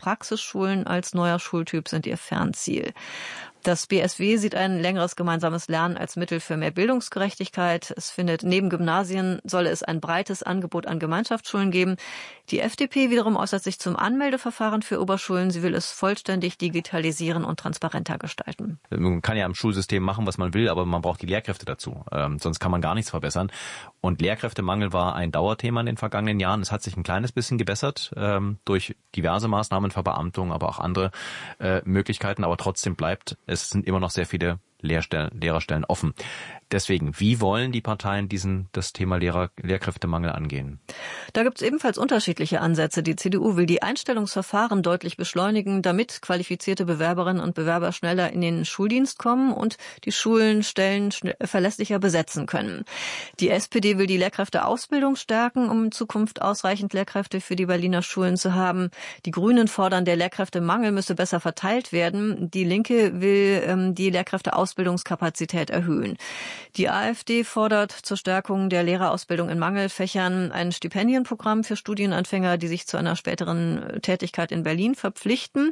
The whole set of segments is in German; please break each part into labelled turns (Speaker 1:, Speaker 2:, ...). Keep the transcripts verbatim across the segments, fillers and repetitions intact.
Speaker 1: Praxisschulen als neuer Schultyp sind ihr Fernziel. Das B S W sieht ein längeres gemeinsames Lernen als Mittel für mehr Bildungsgerechtigkeit. Es findet, neben Gymnasien solle es ein breites Angebot an Gemeinschaftsschulen geben. Die F D P wiederum äußert sich zum Anmeldeverfahren für Oberschulen. Sie will es vollständig digitalisieren und transparenter gestalten.
Speaker 2: Man kann ja im Schulsystem machen, was man will, aber man braucht die Lehrkräfte dazu. Ähm, sonst kann man gar nichts verbessern. Und Lehrkräftemangel war ein Dauerthema in den vergangenen Jahren. Es hat sich ein kleines bisschen gebessert ähm, durch diverse Maßnahmen, Verbeamtung, aber auch andere äh, Möglichkeiten. Aber trotzdem bleibt, es sind immer noch sehr viele Lehrstellen, Lehrerstellen offen. Deswegen, wie wollen die Parteien diesen das Thema Lehrer, Lehrkräftemangel angehen?
Speaker 1: Da gibt es ebenfalls unterschiedliche Ansätze. Die C D U will die Einstellungsverfahren deutlich beschleunigen, damit qualifizierte Bewerberinnen und Bewerber schneller in den Schuldienst kommen und die Schulen Stellen verlässlicher besetzen können. Die S P D will die Lehrkräfteausbildung stärken, um in Zukunft ausreichend Lehrkräfte für die Berliner Schulen zu haben. Die Grünen fordern, der Lehrkräftemangel müsse besser verteilt werden. Die Linke will ähm, die Lehrkräfteausbildungskapazität erhöhen. Die AfD fordert zur Stärkung der Lehrerausbildung in Mangelfächern ein Stipendienprogramm für Studienanfänger, die sich zu einer späteren Tätigkeit in Berlin verpflichten.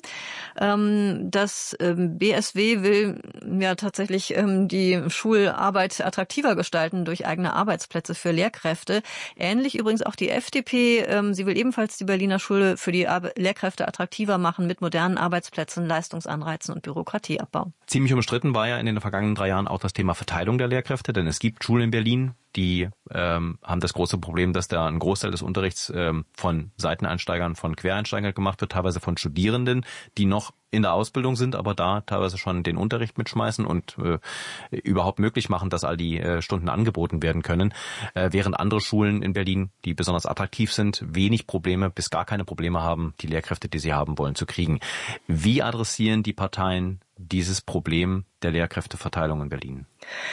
Speaker 1: Das B S W will ja tatsächlich die Schularbeit attraktiver gestalten durch eigene Arbeitsplätze für Lehrkräfte. Ähnlich übrigens auch die F D P. Sie will ebenfalls die Berliner Schule für die Lehrkräfte attraktiver machen mit modernen Arbeitsplätzen, Leistungsanreizen und Bürokratieabbau.
Speaker 2: Ziemlich umstritten war ja in den vergangenen drei Jahren auch das Thema Verteilung der Lehrkräfte, denn es gibt Schulen in Berlin, die ähm, haben das große Problem, dass da ein Großteil des Unterrichts ähm, von Seiteneinsteigern, von Quereinsteigern gemacht wird, teilweise von Studierenden, die noch in der Ausbildung sind, aber da teilweise schon den Unterricht mitschmeißen und äh, überhaupt möglich machen, dass all die äh, Stunden angeboten werden können, äh, während andere Schulen in Berlin, die besonders attraktiv sind, wenig Probleme bis gar keine Probleme haben, die Lehrkräfte, die sie haben wollen, zu kriegen. Wie adressieren die Parteien dieses Problem der Lehrkräfteverteilung in Berlin?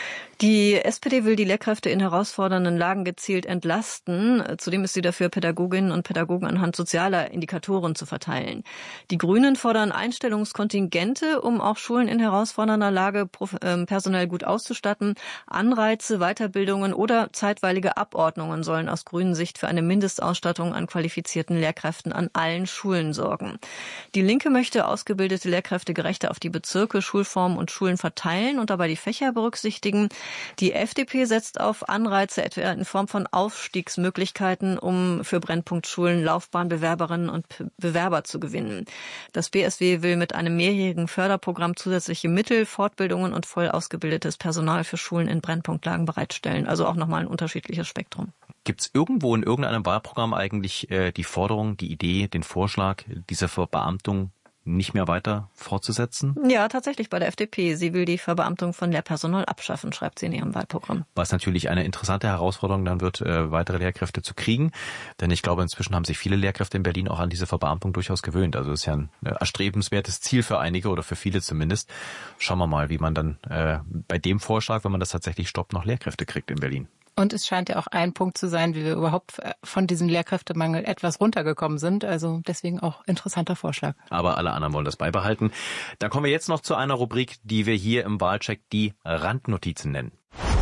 Speaker 1: Die S P D will die Lehrkräfte in herausfordernden Lagen gezielt entlasten. Zudem ist sie dafür, Pädagoginnen und Pädagogen anhand sozialer Indikatoren zu verteilen. Die Grünen fordern Einstellungskontingente, um auch Schulen in herausfordernder Lage personell gut auszustatten. Anreize, Weiterbildungen oder zeitweilige Abordnungen sollen aus grünen Sicht für eine Mindestausstattung an qualifizierten Lehrkräften an allen Schulen sorgen. Die Linke möchte ausgebildete Lehrkräfte gerechter auf die Bezirke, Schulformen und Schulen verteilen und dabei die Fächer berücksichtigen. Die F D P setzt auf Anreize etwa in Form von Aufstiegsmöglichkeiten, um für Brennpunktschulen Laufbahnbewerberinnen und Bewerber zu gewinnen. Das B S W will mit einem mehrjährigen Förderprogramm zusätzliche Mittel, Fortbildungen und voll ausgebildetes Personal für Schulen in Brennpunktlagen bereitstellen. Also auch nochmal ein unterschiedliches Spektrum.
Speaker 2: Gibt es irgendwo in irgendeinem Wahlprogramm eigentlich äh, die Forderung, die Idee, den Vorschlag dieser Verbeamtung nicht mehr weiter fortzusetzen?
Speaker 1: Ja, tatsächlich bei der F D P. Sie will die Verbeamtung von Lehrpersonal abschaffen, schreibt sie in ihrem Wahlprogramm.
Speaker 2: Was natürlich eine interessante Herausforderung dann wird, äh, weitere Lehrkräfte zu kriegen. Denn ich glaube, inzwischen haben sich viele Lehrkräfte in Berlin auch an diese Verbeamtung durchaus gewöhnt. Also es ist ja ein äh, erstrebenswertes Ziel für einige oder für viele zumindest. Schauen wir mal, wie man dann äh, bei dem Vorschlag, wenn man das tatsächlich stoppt, noch Lehrkräfte kriegt in Berlin.
Speaker 3: Und es scheint ja auch ein Punkt zu sein, wie wir überhaupt von diesem Lehrkräftemangel etwas runtergekommen sind. Also deswegen auch interessanter Vorschlag.
Speaker 2: Aber alle anderen wollen das beibehalten. Dann kommen wir jetzt noch zu einer Rubrik, die wir hier im Wahlcheck die Randnotizen nennen.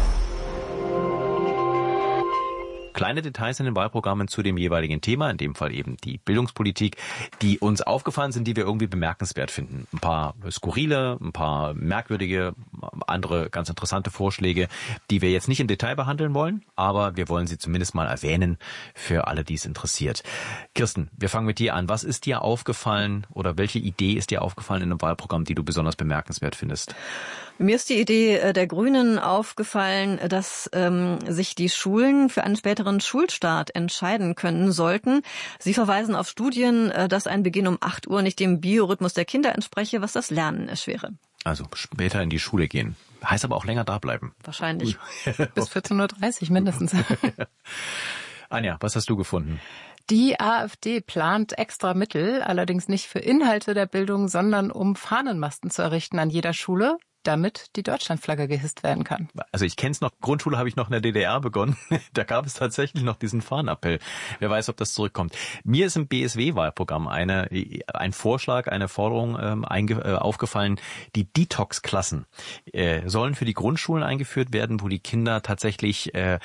Speaker 2: Kleine Details in den Wahlprogrammen zu dem jeweiligen Thema, in dem Fall eben die Bildungspolitik, die uns aufgefallen sind, die wir irgendwie bemerkenswert finden. Ein paar skurrile, ein paar merkwürdige, andere ganz interessante Vorschläge, die wir jetzt nicht im Detail behandeln wollen, aber wir wollen sie zumindest mal erwähnen für alle, die es interessiert. Kirsten, wir fangen mit dir an. Was ist dir aufgefallen oder welche Idee ist dir aufgefallen in einem Wahlprogramm, die du besonders bemerkenswert findest?
Speaker 1: Mir ist die Idee der Grünen aufgefallen, dass ähm, sich die Schulen für einen späteren Schulstart entscheiden können sollten. Sie verweisen auf Studien, dass ein Beginn um acht Uhr nicht dem Biorhythmus der Kinder entspreche, was das Lernen erschwere.
Speaker 2: Also später in die Schule gehen. Heißt aber auch länger da bleiben.
Speaker 1: Wahrscheinlich.
Speaker 3: Bis vierzehn Uhr dreißig mindestens.
Speaker 2: Anja, was hast du gefunden?
Speaker 3: Die AfD plant extra Mittel, allerdings nicht für Inhalte der Bildung, sondern um Fahnenmasten zu errichten an jeder Schule, damit die Deutschlandflagge gehisst werden kann.
Speaker 2: Also ich kenne es noch, Grundschule habe ich noch in der D D R begonnen. Da gab es tatsächlich noch diesen Fahnenappell. Wer weiß, ob das zurückkommt. Mir ist im B S W-Wahlprogramm eine, ein Vorschlag, eine Forderung ähm, einge, äh, aufgefallen. Die Detox-Klassen äh, sollen für die Grundschulen eingeführt werden, wo die Kinder tatsächlich äh,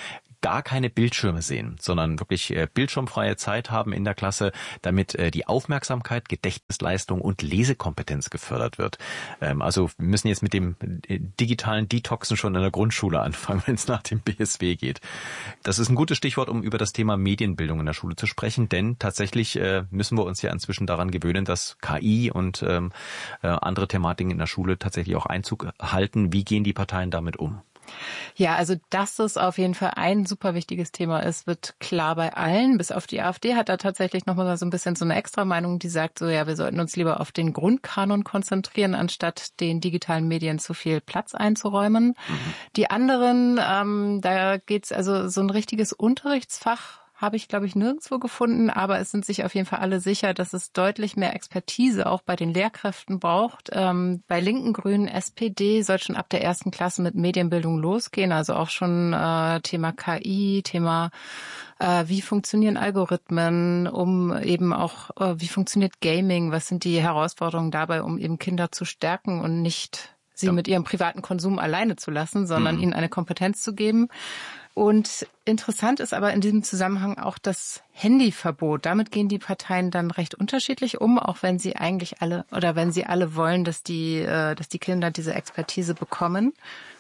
Speaker 2: gar keine Bildschirme sehen, sondern wirklich äh, bildschirmfreie Zeit haben in der Klasse, damit äh, die Aufmerksamkeit, Gedächtnisleistung und Lesekompetenz gefördert wird. Ähm, also wir müssen jetzt mit dem äh, digitalen Detoxen schon in der Grundschule anfangen, wenn es nach dem B S W geht. Das ist ein gutes Stichwort, um über das Thema Medienbildung in der Schule zu sprechen, denn tatsächlich äh, müssen wir uns ja inzwischen daran gewöhnen, dass K I und ähm, äh, andere Thematiken in der Schule tatsächlich auch Einzug halten. Wie gehen die Parteien damit um?
Speaker 3: Ja, also dass es auf jeden Fall ein super wichtiges Thema ist, wird klar bei allen. Bis auf die AfD hat da tatsächlich nochmal so ein bisschen so eine Extrameinung, die sagt so, ja, wir sollten uns lieber auf den Grundkanon konzentrieren, anstatt den digitalen Medien zu viel Platz einzuräumen. Mhm. Die anderen, ähm, da geht's also so ein richtiges Unterrichtsfach, habe ich, glaube ich, nirgendwo gefunden, aber es sind sich auf jeden Fall alle sicher, dass es deutlich mehr Expertise auch bei den Lehrkräften braucht. Ähm, bei Linken, Grünen, S P D soll schon ab der ersten Klasse mit Medienbildung losgehen, also auch schon äh, Thema K I, Thema äh, wie funktionieren Algorithmen, um eben auch, äh, wie funktioniert Gaming, was sind die Herausforderungen dabei, um eben Kinder zu stärken und nicht sie ja. mit ihrem privaten Konsum alleine zu lassen, sondern mhm. ihnen eine Kompetenz zu geben. Und interessant ist aber in diesem Zusammenhang auch das Handyverbot. Damit gehen die Parteien dann recht unterschiedlich um, auch wenn sie eigentlich alle oder wenn sie alle wollen, dass die, dass die Kinder diese Expertise bekommen.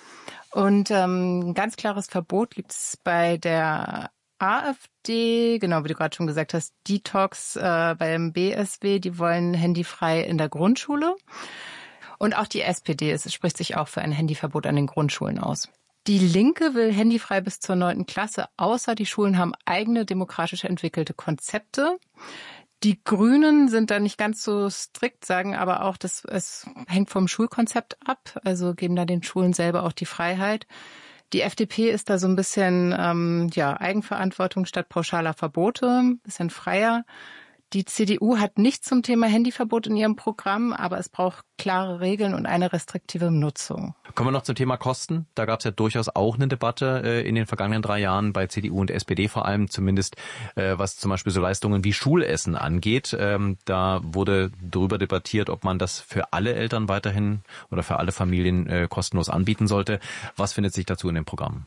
Speaker 3: Und ähm, ein ganz klares Verbot gibt es bei der AfD, genau wie du gerade schon gesagt hast, Detox äh, beim B S W, die wollen handyfrei in der Grundschule. Und auch die S P D, es spricht sich auch für ein Handyverbot an den Grundschulen aus. Die Linke will handyfrei bis zur neunten Klasse, außer die Schulen haben eigene demokratisch entwickelte Konzepte. Die Grünen sind da nicht ganz so strikt, sagen aber auch, dass es hängt vom Schulkonzept ab, also geben da den Schulen selber auch die Freiheit. Die F D P ist da so ein bisschen ähm, ja Eigenverantwortung statt pauschaler Verbote, ein bisschen freier. Die C D U hat nichts zum Thema Handyverbot in ihrem Programm, aber es braucht klare Regeln und eine restriktive Nutzung.
Speaker 2: Kommen wir noch zum Thema Kosten. Da gab es ja durchaus auch eine Debatte äh, in den vergangenen drei Jahren bei C D U und S P D vor allem, zumindest äh, was zum Beispiel so Leistungen wie Schulessen angeht. Ähm, da wurde darüber debattiert, ob man das für alle Eltern weiterhin oder für alle Familien äh, kostenlos anbieten sollte. Was findet sich dazu in dem Programm?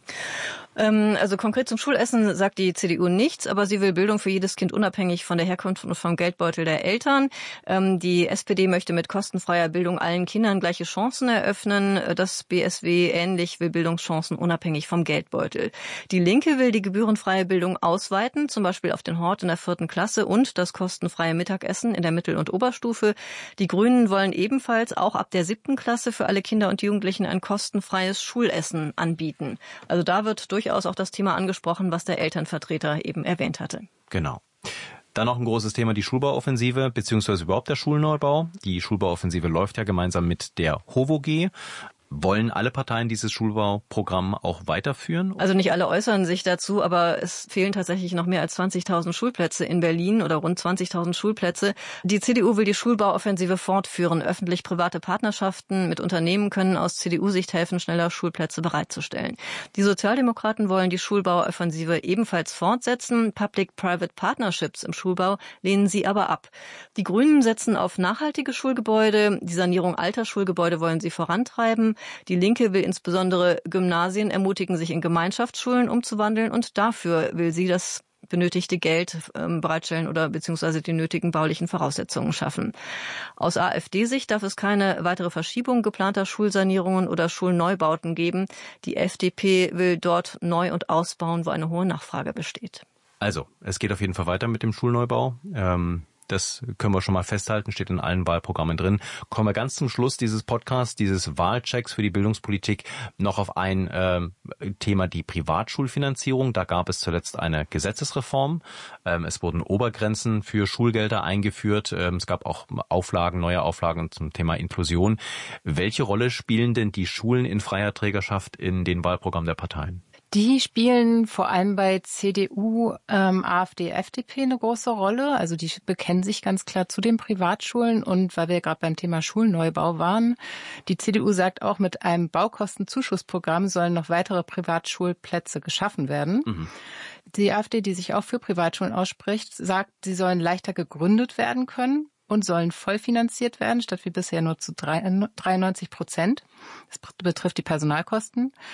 Speaker 1: Ähm, also konkret zum Schulessen sagt die C D U nichts, aber sie will Bildung für jedes Kind unabhängig von der Herkunft und vom Geldbeutel der Eltern. Ähm, die S P D möchte mit kostenfreier Bildung allen Kindern gleiche Chancen eröffnen. Das B S W ähnlich will Bildungschancen unabhängig vom Geldbeutel. Die Linke will die gebührenfreie Bildung ausweiten, zum Beispiel auf den Hort in der vierten Klasse und das kostenfreie Mittagessen in der Mittel- und Oberstufe. Die Grünen wollen ebenfalls auch ab der siebten Klasse für alle Kinder und Jugendlichen ein kostenfreies Schulessen anbieten. Also da wird durchaus auch das Thema angesprochen, was der Elternvertreter eben erwähnt hatte.
Speaker 2: Genau. Dann noch ein großes Thema, die Schulbauoffensive, beziehungsweise überhaupt der Schulneubau. Die Schulbauoffensive läuft ja gemeinsam mit der HOVOG. Wollen alle Parteien dieses Schulbauprogramm auch weiterführen?
Speaker 1: Also nicht alle äußern sich dazu, aber es fehlen tatsächlich noch mehr als zwanzigtausend Schulplätze in Berlin oder rund zwanzigtausend Schulplätze. Die C D U will die Schulbauoffensive fortführen. Öffentlich-private Partnerschaften mit Unternehmen können aus C D U-Sicht helfen, schneller Schulplätze bereitzustellen. Die Sozialdemokraten wollen die Schulbauoffensive ebenfalls fortsetzen. Public-Private Partnerships im Schulbau lehnen sie aber ab. Die Grünen setzen auf nachhaltige Schulgebäude. Die Sanierung alter Schulgebäude wollen sie vorantreiben. Die Linke will insbesondere Gymnasien ermutigen, sich in Gemeinschaftsschulen umzuwandeln und dafür will sie das benötigte Geld ähm, bereitstellen oder beziehungsweise die nötigen baulichen Voraussetzungen schaffen. Aus AfD-Sicht darf es keine weitere Verschiebung geplanter Schulsanierungen oder Schulneubauten geben. Die F D P will dort neu und ausbauen, wo eine hohe Nachfrage besteht.
Speaker 2: Also, es geht auf jeden Fall weiter mit dem Schulneubau. Ähm Das können wir schon mal festhalten, steht in allen Wahlprogrammen drin. Kommen wir ganz zum Schluss dieses Podcasts, dieses Wahlchecks für die Bildungspolitik, noch auf ein äh, Thema, die Privatschulfinanzierung. Da gab es zuletzt eine Gesetzesreform. Ähm, es wurden Obergrenzen für Schulgelder eingeführt. Ähm, es gab auch Auflagen, neue Auflagen zum Thema Inklusion. Welche Rolle spielen denn die Schulen in freier Trägerschaft in den Wahlprogrammen der Parteien?
Speaker 3: Die spielen vor allem bei C D U, ähm, AfD, F D P eine große Rolle. Also die bekennen sich ganz klar zu den Privatschulen. Und weil wir gerade beim Thema Schulneubau waren, die C D U sagt auch, mit einem Baukostenzuschussprogramm sollen noch weitere Privatschulplätze geschaffen werden. Mhm. Die AfD, die sich auch für Privatschulen ausspricht, sagt, sie sollen leichter gegründet werden können und sollen vollfinanziert werden, statt wie bisher nur zu dreiundneunzig Prozent. Das betrifft die Personalkosten.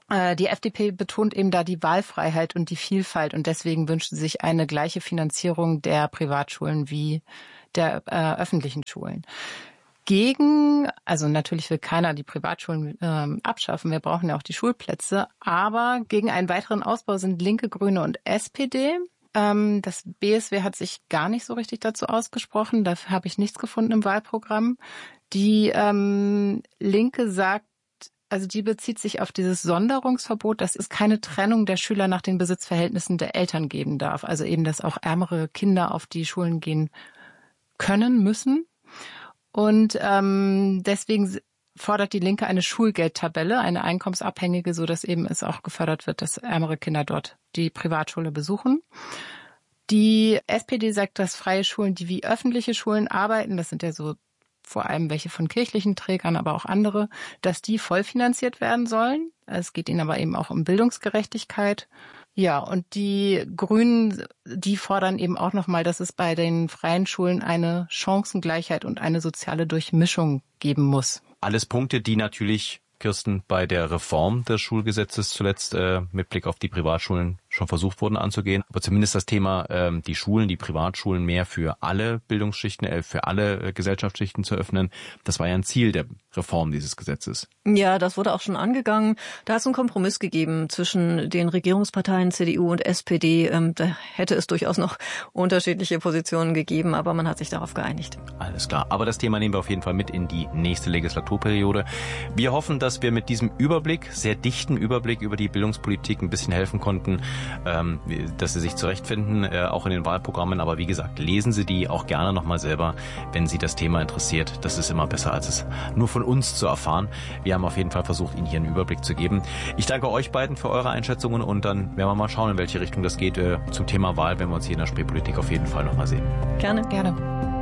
Speaker 3: Die F D P betont eben da die Wahlfreiheit und die Vielfalt und deswegen wünscht sie sich eine gleiche Finanzierung der Privatschulen wie der äh, öffentlichen Schulen. Gegen, also natürlich will keiner die Privatschulen ähm, abschaffen, wir brauchen ja auch die Schulplätze, aber gegen einen weiteren Ausbau sind Linke, Grüne und S P D. Ähm, das B S W hat sich gar nicht so richtig dazu ausgesprochen, dafür habe ich nichts gefunden im Wahlprogramm. Die ähm, Linke sagt, also die bezieht sich auf dieses Sonderungsverbot, dass es keine Trennung der Schüler nach den Besitzverhältnissen der Eltern geben darf. Also eben, dass auch ärmere Kinder auf die Schulen gehen können, müssen. Und ähm, deswegen fordert die Linke eine Schulgeldtabelle, eine einkommensabhängige, so dass eben es auch gefördert wird, dass ärmere Kinder dort die Privatschule besuchen. Die S P D sagt, dass freie Schulen, die wie öffentliche Schulen arbeiten, das sind ja so vor allem welche von kirchlichen Trägern, aber auch andere, dass die vollfinanziert werden sollen. Es geht ihnen aber eben auch um Bildungsgerechtigkeit. Ja, und die Grünen, die fordern eben auch nochmal, dass es bei den freien Schulen eine Chancengleichheit und eine soziale Durchmischung geben muss.
Speaker 2: Alles Punkte, die natürlich, Kirsten, bei der Reform des Schulgesetzes zuletzt äh, mit Blick auf die Privatschulen schon versucht wurden anzugehen. Aber zumindest das Thema, ähm, die Schulen, die Privatschulen mehr für alle Bildungsschichten, äh, für alle äh, Gesellschaftsschichten zu öffnen, das war ja ein Ziel der Reform dieses Gesetzes.
Speaker 1: Ja, das wurde auch schon angegangen. Da hat es einen Kompromiss gegeben zwischen den Regierungsparteien C D U und S P D. Ähm, da hätte es durchaus noch unterschiedliche Positionen gegeben, aber man hat sich darauf geeinigt.
Speaker 2: Alles klar. Aber das Thema nehmen wir auf jeden Fall mit in die nächste Legislaturperiode. Wir hoffen, dass wir mit diesem Überblick, sehr dichten Überblick über die Bildungspolitik ein bisschen helfen konnten, ähm, dass Sie sich zurechtfinden, äh, auch in den Wahlprogrammen. Aber wie gesagt, lesen Sie die auch gerne nochmal selber, wenn Sie das Thema interessiert. Das ist immer besser, als es nur von uns zu erfahren. Wir haben auf jeden Fall versucht, Ihnen hier einen Überblick zu geben. Ich danke euch beiden für eure Einschätzungen und dann werden wir mal schauen, in welche Richtung das geht äh, zum Thema Wahl, wenn wir uns hier in der Spreepolitik auf jeden Fall nochmal sehen.
Speaker 1: Gerne. Gerne.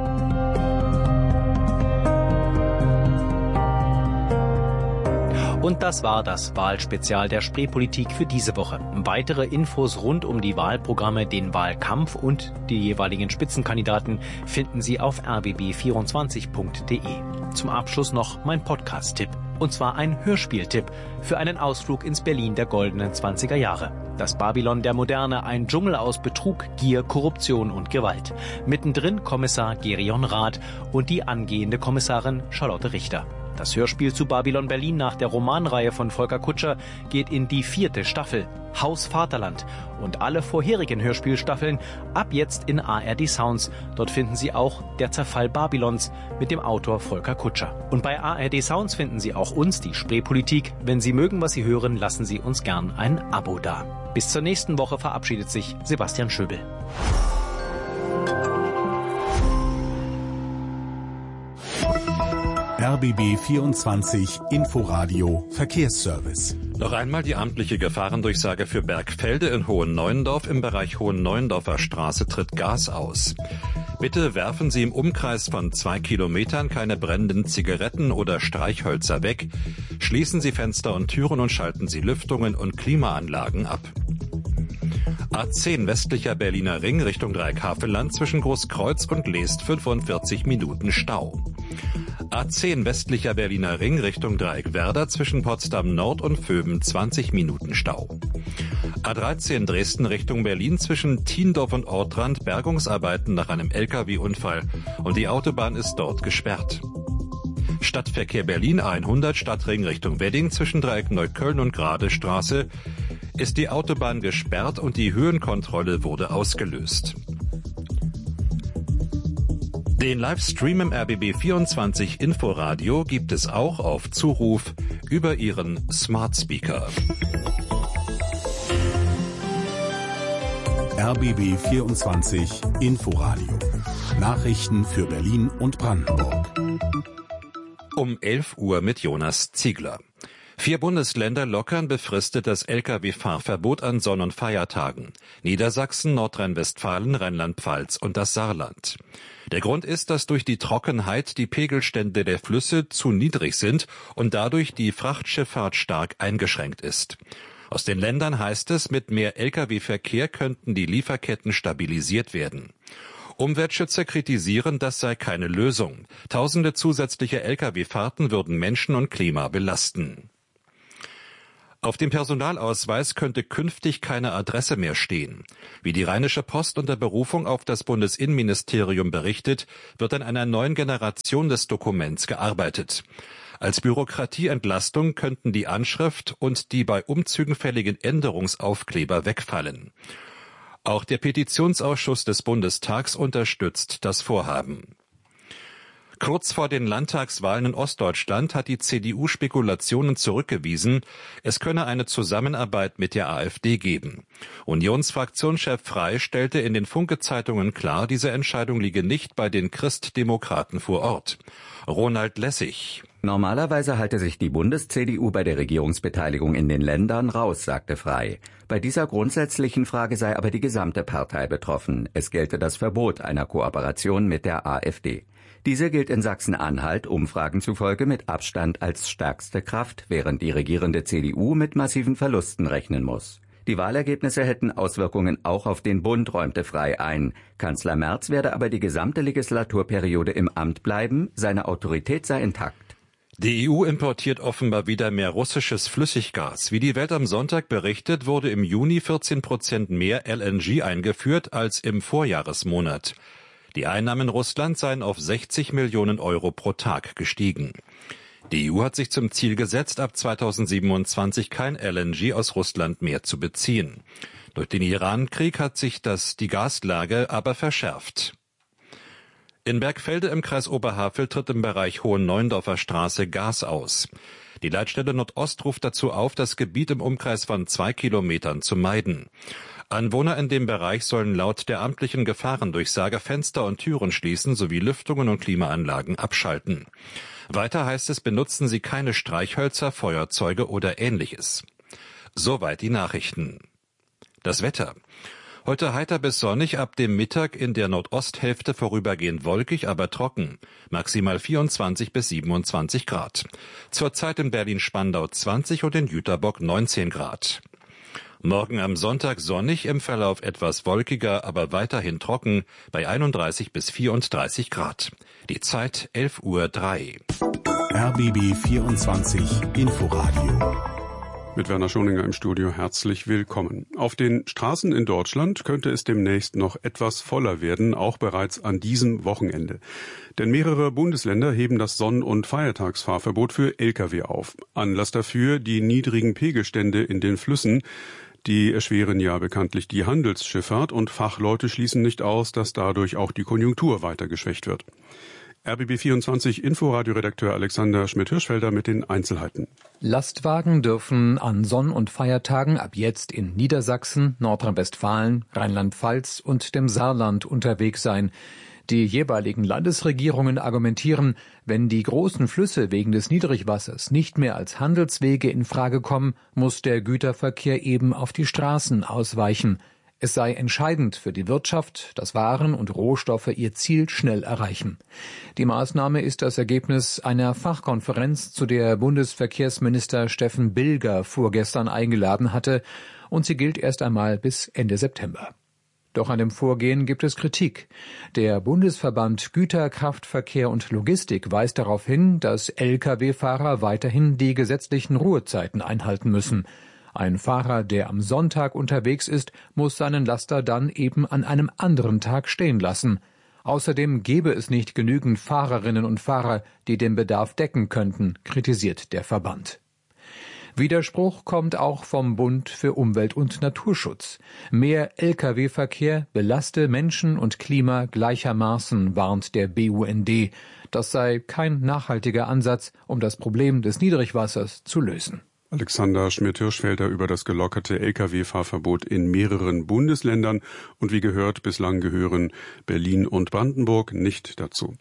Speaker 4: Und das war das Wahlspezial der Spreepolitik für diese Woche. Weitere Infos rund um die Wahlprogramme, den Wahlkampf und die jeweiligen Spitzenkandidaten finden Sie auf r b b vierundzwanzig punkt d e. Zum Abschluss noch mein Podcast-Tipp. Und zwar ein Hörspieltipp für einen Ausflug ins Berlin der goldenen zwanziger Jahre. Das Babylon der Moderne, ein Dschungel aus Betrug, Gier, Korruption und Gewalt. Mittendrin Kommissar Gerion Rath und die angehende Kommissarin Charlotte Richter. Das Hörspiel zu Babylon Berlin nach der Romanreihe von Volker Kutscher geht in die vierte Staffel, Haus Vaterland. Und alle vorherigen Hörspielstaffeln ab jetzt in A R D Sounds. Dort finden Sie auch Der Zerfall Babylons mit dem Autor Volker Kutscher. Und bei A R D Sounds finden Sie auch uns, die Spreepolitik. Wenn Sie mögen, was Sie hören, lassen Sie uns gern ein Abo da. Bis zur nächsten Woche verabschiedet sich Sebastian Schöbel.
Speaker 5: R B B vierundzwanzig Inforadio Verkehrsservice.
Speaker 6: Noch einmal die amtliche Gefahrendurchsage für Bergfelde in Hohenneuendorf. Im Bereich Hohenneuendorfer Straße tritt Gas aus. Bitte werfen Sie im Umkreis von zwei Kilometern keine brennenden Zigaretten oder Streichhölzer weg. Schließen Sie Fenster und Türen und schalten Sie Lüftungen und Klimaanlagen ab. A zehn westlicher Berliner Ring Richtung Dreieckhavelland zwischen Großkreuz und Leest fünfundvierzig Minuten Stau. A zehn westlicher Berliner Ring Richtung Dreieckwerder zwischen Potsdam Nord und Vöben zwanzig Minuten Stau. A dreizehn Dresden Richtung Berlin zwischen Thiendorf und Ortrand Bergungsarbeiten nach einem L K W-Unfall und die Autobahn ist dort gesperrt. Stadtverkehr Berlin A hundert Stadtring Richtung Wedding zwischen Dreieck Neukölln und Gradestraße ist die Autobahn gesperrt und die Höhenkontrolle wurde ausgelöst. Den Livestream im R B B vierundzwanzig Inforadio gibt es auch auf Zuruf über Ihren Smart Speaker.
Speaker 5: R B B vierundzwanzig Inforadio. Nachrichten für Berlin und Brandenburg.
Speaker 6: Um elf Uhr mit Jonas Ziegler. Vier Bundesländer lockern befristet das L K W-Fahrverbot an Sonn- und Feiertagen. Niedersachsen, Nordrhein-Westfalen, Rheinland-Pfalz und das Saarland. Der Grund ist, dass durch die Trockenheit die Pegelstände der Flüsse zu niedrig sind und dadurch die Frachtschifffahrt stark eingeschränkt ist. Aus den Ländern heißt es, mit mehr L K W-Verkehr könnten die Lieferketten stabilisiert werden. Umweltschützer kritisieren, das sei keine Lösung. Tausende zusätzliche L K W-Fahrten würden Menschen und Klima belasten. Auf dem Personalausweis könnte künftig keine Adresse mehr stehen. Wie die Rheinische Post unter Berufung auf das Bundesinnenministerium berichtet, wird an einer neuen Generation des Dokuments gearbeitet. Als Bürokratieentlastung könnten die Anschrift und die bei Umzügen fälligen Änderungsaufkleber wegfallen. Auch der Petitionsausschuss des Bundestags unterstützt das Vorhaben. Kurz vor den Landtagswahlen in Ostdeutschland hat die C D U Spekulationen zurückgewiesen, es könne eine Zusammenarbeit mit der AfD geben. Unionsfraktionschef Frey stellte in den Funke-Zeitungen klar, diese Entscheidung liege nicht bei den Christdemokraten vor Ort. Ronald Lessig.
Speaker 7: Normalerweise halte sich die Bundes-C D U bei der Regierungsbeteiligung in den Ländern raus, sagte Frey. Bei dieser grundsätzlichen Frage sei aber die gesamte Partei betroffen. Es gelte das Verbot einer Kooperation mit der AfD. Diese gilt in Sachsen-Anhalt Umfragen zufolge mit Abstand als stärkste Kraft, während die regierende C D U mit massiven Verlusten rechnen muss. Die Wahlergebnisse hätten Auswirkungen auch auf den Bund, räumte Frey ein. Kanzler Merz werde aber die gesamte Legislaturperiode im Amt bleiben, seine Autorität sei intakt.
Speaker 6: Die E U importiert offenbar wieder mehr russisches Flüssiggas. Wie die Welt am Sonntag berichtet, wurde im Juni vierzehn Prozent mehr L N G eingeführt als im Vorjahresmonat. Die Einnahmen Russlands seien auf sechzig Millionen Euro pro Tag gestiegen. Die E U hat sich zum Ziel gesetzt, ab zweitausendsiebenundzwanzig kein L N G aus Russland mehr zu beziehen. Durch den Iran-Krieg hat sich das, die Gaslage aber verschärft. In Bergfelde im Kreis Oberhavel tritt im Bereich Hohenneuendorfer Straße Gas aus. Die Leitstelle Nordost ruft dazu auf, das Gebiet im Umkreis von zwei Kilometern zu meiden. Anwohner in dem Bereich sollen laut der amtlichen Gefahrendurchsage Fenster und Türen schließen sowie Lüftungen und Klimaanlagen abschalten. Weiter heißt es, benutzen Sie keine Streichhölzer, Feuerzeuge oder Ähnliches. Soweit die Nachrichten. Das Wetter. Heute heiter bis sonnig, ab dem Mittag in der Nordosthälfte vorübergehend wolkig, aber trocken. Maximal vierundzwanzig bis siebenundzwanzig Grad. Zurzeit in Berlin-Spandau zwanzig und in Jüterbock neunzehn Grad. Morgen am Sonntag sonnig, im Verlauf etwas wolkiger, aber weiterhin trocken, bei einunddreißig bis vierunddreißig Grad. Die Zeit elf Uhr drei.
Speaker 5: R B B vierundzwanzig Inforadio.
Speaker 8: Mit Werner Schoninger im Studio, herzlich willkommen. Auf den Straßen in Deutschland könnte es demnächst noch etwas voller werden, auch bereits an diesem Wochenende. Denn mehrere Bundesländer heben das Sonn- und Feiertagsfahrverbot für L K W auf. Anlass dafür die niedrigen Pegelstände in den Flüssen. Die erschweren ja bekanntlich die Handelsschifffahrt und Fachleute schließen nicht aus, dass dadurch auch die Konjunktur weiter geschwächt wird. R B B vierundzwanzig Inforadio-Redakteur Alexander Schmidt-Hirschfelder mit den Einzelheiten.
Speaker 9: Lastwagen dürfen an Sonn- und Feiertagen ab jetzt in Niedersachsen, Nordrhein-Westfalen, Rheinland-Pfalz und dem Saarland unterwegs sein. Die jeweiligen Landesregierungen argumentieren, wenn die großen Flüsse wegen des Niedrigwassers nicht mehr als Handelswege in Frage kommen, muss der Güterverkehr eben auf die Straßen ausweichen. Es sei entscheidend für die Wirtschaft, dass Waren und Rohstoffe ihr Ziel schnell erreichen. Die Maßnahme ist das Ergebnis einer Fachkonferenz, zu der Bundesverkehrsminister Steffen Bilger vorgestern eingeladen hatte, und sie gilt erst einmal bis Ende September. Doch an dem Vorgehen gibt es Kritik. Der Bundesverband Güter, Kraftverkehr und Logistik weist darauf hin, dass L K W-Fahrer weiterhin die gesetzlichen Ruhezeiten einhalten müssen. Ein Fahrer, der am Sonntag unterwegs ist, muss seinen Laster dann eben an einem anderen Tag stehen lassen. Außerdem gäbe es nicht genügend Fahrerinnen und Fahrer, die den Bedarf decken könnten, kritisiert der Verband. Widerspruch kommt auch vom Bund für Umwelt und Naturschutz. Mehr L K W-Verkehr belaste Menschen und Klima gleichermaßen, warnt der B U N D. Das sei kein nachhaltiger Ansatz, um das Problem des Niedrigwassers zu lösen.
Speaker 8: Alexander Schmidt-Hirschfelder über das gelockerte L K W-Fahrverbot in mehreren Bundesländern. Und wie gehört, bislang gehören Berlin und Brandenburg nicht dazu.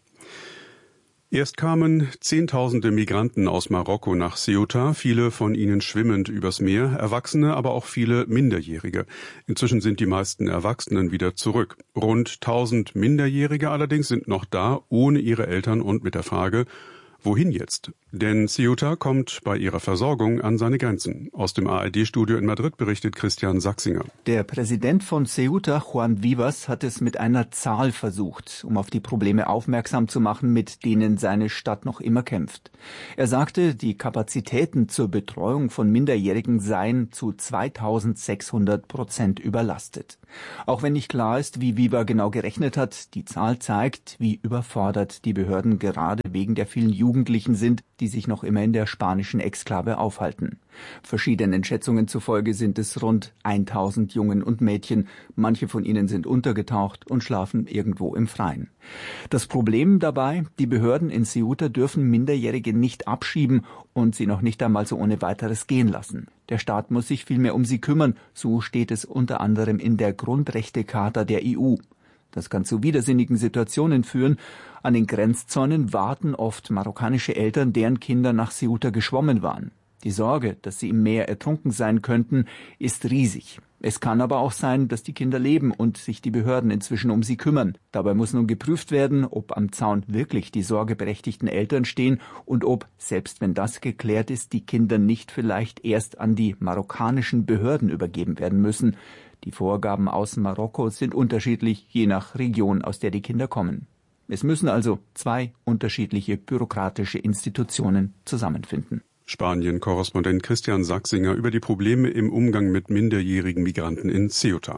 Speaker 8: Erst kamen Zehntausende Migranten aus Marokko nach Ceuta, viele von ihnen schwimmend übers Meer, Erwachsene, aber auch viele Minderjährige. Inzwischen sind die meisten Erwachsenen wieder zurück. Rund tausend Minderjährige allerdings sind noch da, ohne ihre Eltern und mit der Frage, Wohin jetzt? Denn Ceuta kommt bei ihrer Versorgung an seine Grenzen. Aus dem A R D-Studio in Madrid berichtet Christian Sachsinger.
Speaker 10: Der Präsident von Ceuta, Juan Vivas, hat es mit einer Zahl versucht, um auf die Probleme aufmerksam zu machen, mit denen seine Stadt noch immer kämpft. Er sagte, die Kapazitäten zur Betreuung von Minderjährigen seien zu zweitausendsechshundert Prozent überlastet. Auch wenn nicht klar ist, wie Viva genau gerechnet hat, die Zahl zeigt, wie überfordert die Behörden gerade wegen der vielen Jugendlichen sind, die sich noch immer in der spanischen Exklave aufhalten. Verschiedenen Schätzungen zufolge sind es rund tausend Jungen und Mädchen. Manche von ihnen sind untergetaucht und schlafen irgendwo im Freien. Das Problem dabei, die Behörden in Ceuta dürfen Minderjährige nicht abschieben und sie noch nicht einmal so ohne weiteres gehen lassen. Der Staat muss sich vielmehr um sie kümmern, so steht es unter anderem in der Grundrechtecharta der E U. Das kann zu widersinnigen Situationen führen. An den Grenzzäunen warten oft marokkanische Eltern, deren Kinder nach Ceuta geschwommen waren. Die Sorge, dass sie im Meer ertrunken sein könnten, ist riesig. Es kann aber auch sein, dass die Kinder leben und sich die Behörden inzwischen um sie kümmern. Dabei muss nun geprüft werden, ob am Zaun wirklich die sorgeberechtigten Eltern stehen und ob, selbst wenn das geklärt ist, die Kinder nicht vielleicht erst an die marokkanischen Behörden übergeben werden müssen. Die Vorgaben aus Marokko sind unterschiedlich, je nach Region, aus der die Kinder kommen. Es müssen also zwei unterschiedliche bürokratische Institutionen zusammenfinden.
Speaker 8: Spanien-Korrespondent Christian Sachsinger über die Probleme im Umgang mit minderjährigen Migranten in Ceuta.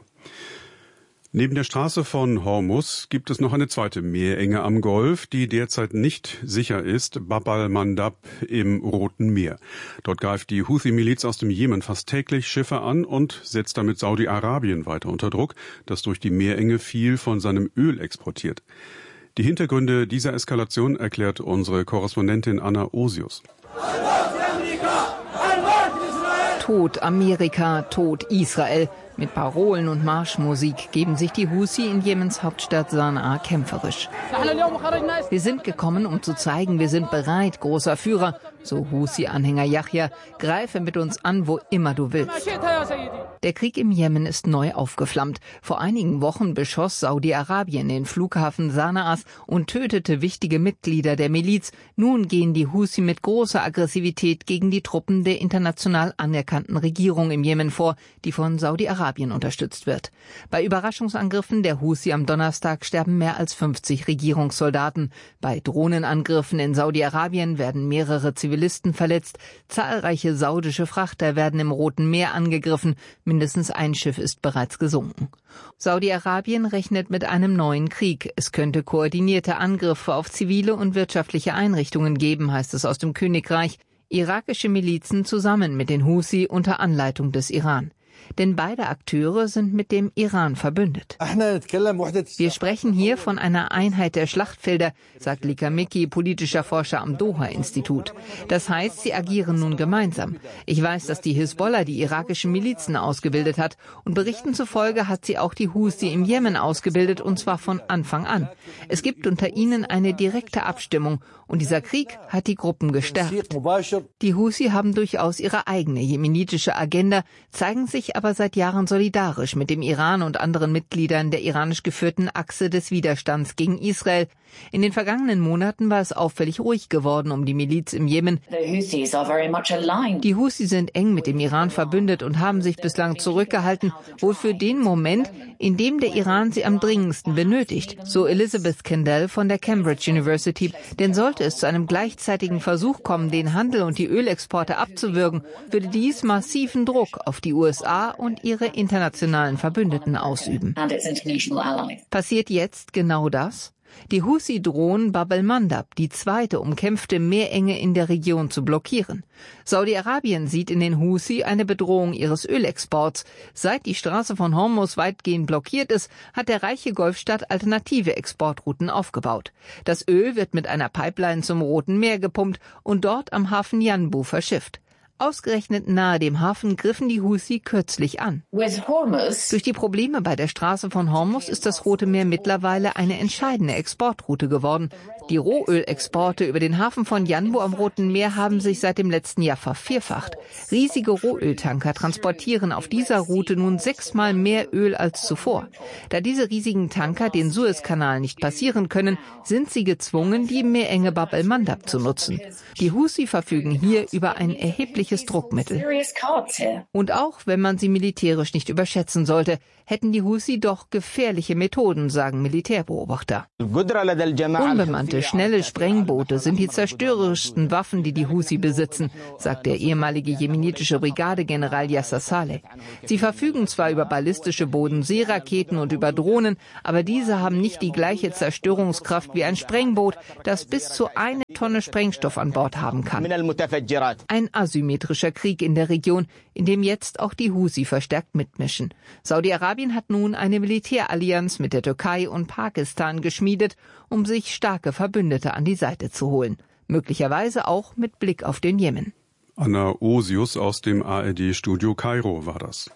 Speaker 8: Neben der Straße von Hormuz gibt es noch eine zweite Meerenge am Golf, die derzeit nicht sicher ist, Bab al-Mandab im Roten Meer. Dort greift die Houthi-Miliz aus dem Jemen fast täglich Schiffe an und setzt damit Saudi-Arabien weiter unter Druck, das durch die Meerenge viel von seinem Öl exportiert. Die Hintergründe dieser Eskalation erklärt unsere Korrespondentin Anna Osius.
Speaker 11: Tod Amerika, Tod Israel. Mit Parolen und Marschmusik geben sich die Houthi in Jemens Hauptstadt Sanaa kämpferisch. Wir sind gekommen, um zu zeigen, wir sind bereit, großer Führer, so Houthi-Anhänger Yahya, greife mit uns an, wo immer du willst. Der Krieg im Jemen ist neu aufgeflammt. Vor einigen Wochen beschoss Saudi-Arabien den Flughafen Sanaas und tötete wichtige Mitglieder der Miliz. Nun gehen die Houthi mit großer Aggressivität gegen die Truppen der international anerkannten Regierung im Jemen vor, die von Saudi-Arabien unterstützt wird. Bei Überraschungsangriffen der Houthi am Donnerstag sterben mehr als fünfzig Regierungssoldaten. Bei Drohnenangriffen in Saudi-Arabien werden mehrere Zivilisten verletzt. Zahlreiche saudische Frachter werden im Roten Meer angegriffen. Mindestens ein Schiff ist bereits gesunken. Saudi-Arabien rechnet mit einem neuen Krieg. Es könnte koordinierte Angriffe auf zivile und wirtschaftliche Einrichtungen geben, heißt es aus dem Königreich. Irakische Milizen zusammen mit den Houthi unter Anleitung des Iran. Denn beide Akteure sind mit dem Iran verbündet. Wir sprechen hier von einer Einheit der Schlachtfelder, sagt Lika Miki, politischer Forscher am Doha-Institut. Das heißt, sie agieren nun gemeinsam. Ich weiß, dass die Hisbollah die irakischen Milizen ausgebildet hat und Berichten zufolge hat sie auch die Houthi im Jemen ausgebildet, und zwar von Anfang an. Es gibt unter ihnen eine direkte Abstimmung und dieser Krieg hat die Gruppen gestärkt. Die Houthi haben durchaus ihre eigene jemenitische Agenda, zeigen sich aber seit Jahren solidarisch mit dem Iran und anderen Mitgliedern der iranisch geführten Achse des Widerstands gegen Israel. In den vergangenen Monaten war es auffällig ruhig geworden um die Miliz im Jemen. Die Houthi sind eng mit dem Iran verbündet und haben sich bislang zurückgehalten, wohl für den Moment, in dem der Iran sie am dringendsten benötigt, so Elizabeth Kendall von der Cambridge University. Denn sollte es zu einem gleichzeitigen Versuch kommen, den Handel und die Ölexporte abzuwürgen, würde dies massiven Druck auf die U S A und ihre internationalen Verbündeten ausüben. Passiert jetzt genau das? Die Houthi drohen Bab al-Mandab, die zweite umkämpfte Meerenge in der Region, zu blockieren. Saudi-Arabien sieht in den Houthi eine Bedrohung ihres Ölexports. Seit die Straße von Hormuz weitgehend blockiert ist, hat der reiche Golfstaat alternative Exportrouten aufgebaut. Das Öl wird mit einer Pipeline zum Roten Meer gepumpt und dort am Hafen Yanbu verschifft. Ausgerechnet nahe dem Hafen griffen die Houthi kürzlich an. Durch die Probleme bei der Straße von Hormuz ist das Rote Meer mittlerweile eine entscheidende Exportroute geworden. Die Rohölexporte über den Hafen von Yanbu am Roten Meer haben sich seit dem letzten Jahr vervierfacht. Riesige Rohöltanker transportieren auf dieser Route nun sechsmal mehr Öl als zuvor. Da diese riesigen Tanker den Suezkanal nicht passieren können, sind sie gezwungen, die Meerenge Bab el-Mandab zu nutzen. Die Houthi verfügen hier über ein erhebliches Druckmittel. Und auch wenn man sie militärisch nicht überschätzen sollte, hätten die Houthi doch gefährliche Methoden, sagen Militärbeobachter. Unbemannte, schnelle Sprengboote sind die zerstörerischsten Waffen, die die Houthi besitzen, sagt der ehemalige jemenitische Brigadegeneral Yasser Saleh. Sie verfügen zwar über ballistische Bodenseeraketen und über Drohnen, aber diese haben nicht die gleiche Zerstörungskraft wie ein Sprengboot, das bis zu eine Tonne Sprengstoff an Bord haben kann. Ein asymmetrischer Krieg in der Region, in dem jetzt auch die Houthi verstärkt mitmischen. Saudi-Arabien hat nun eine Militärallianz mit der Türkei und Pakistan geschmiedet, um sich starke Verbündete an die Seite zu holen. Möglicherweise auch mit Blick auf den Jemen.
Speaker 8: Anna Osius aus dem A R D-Studio Kairo war das.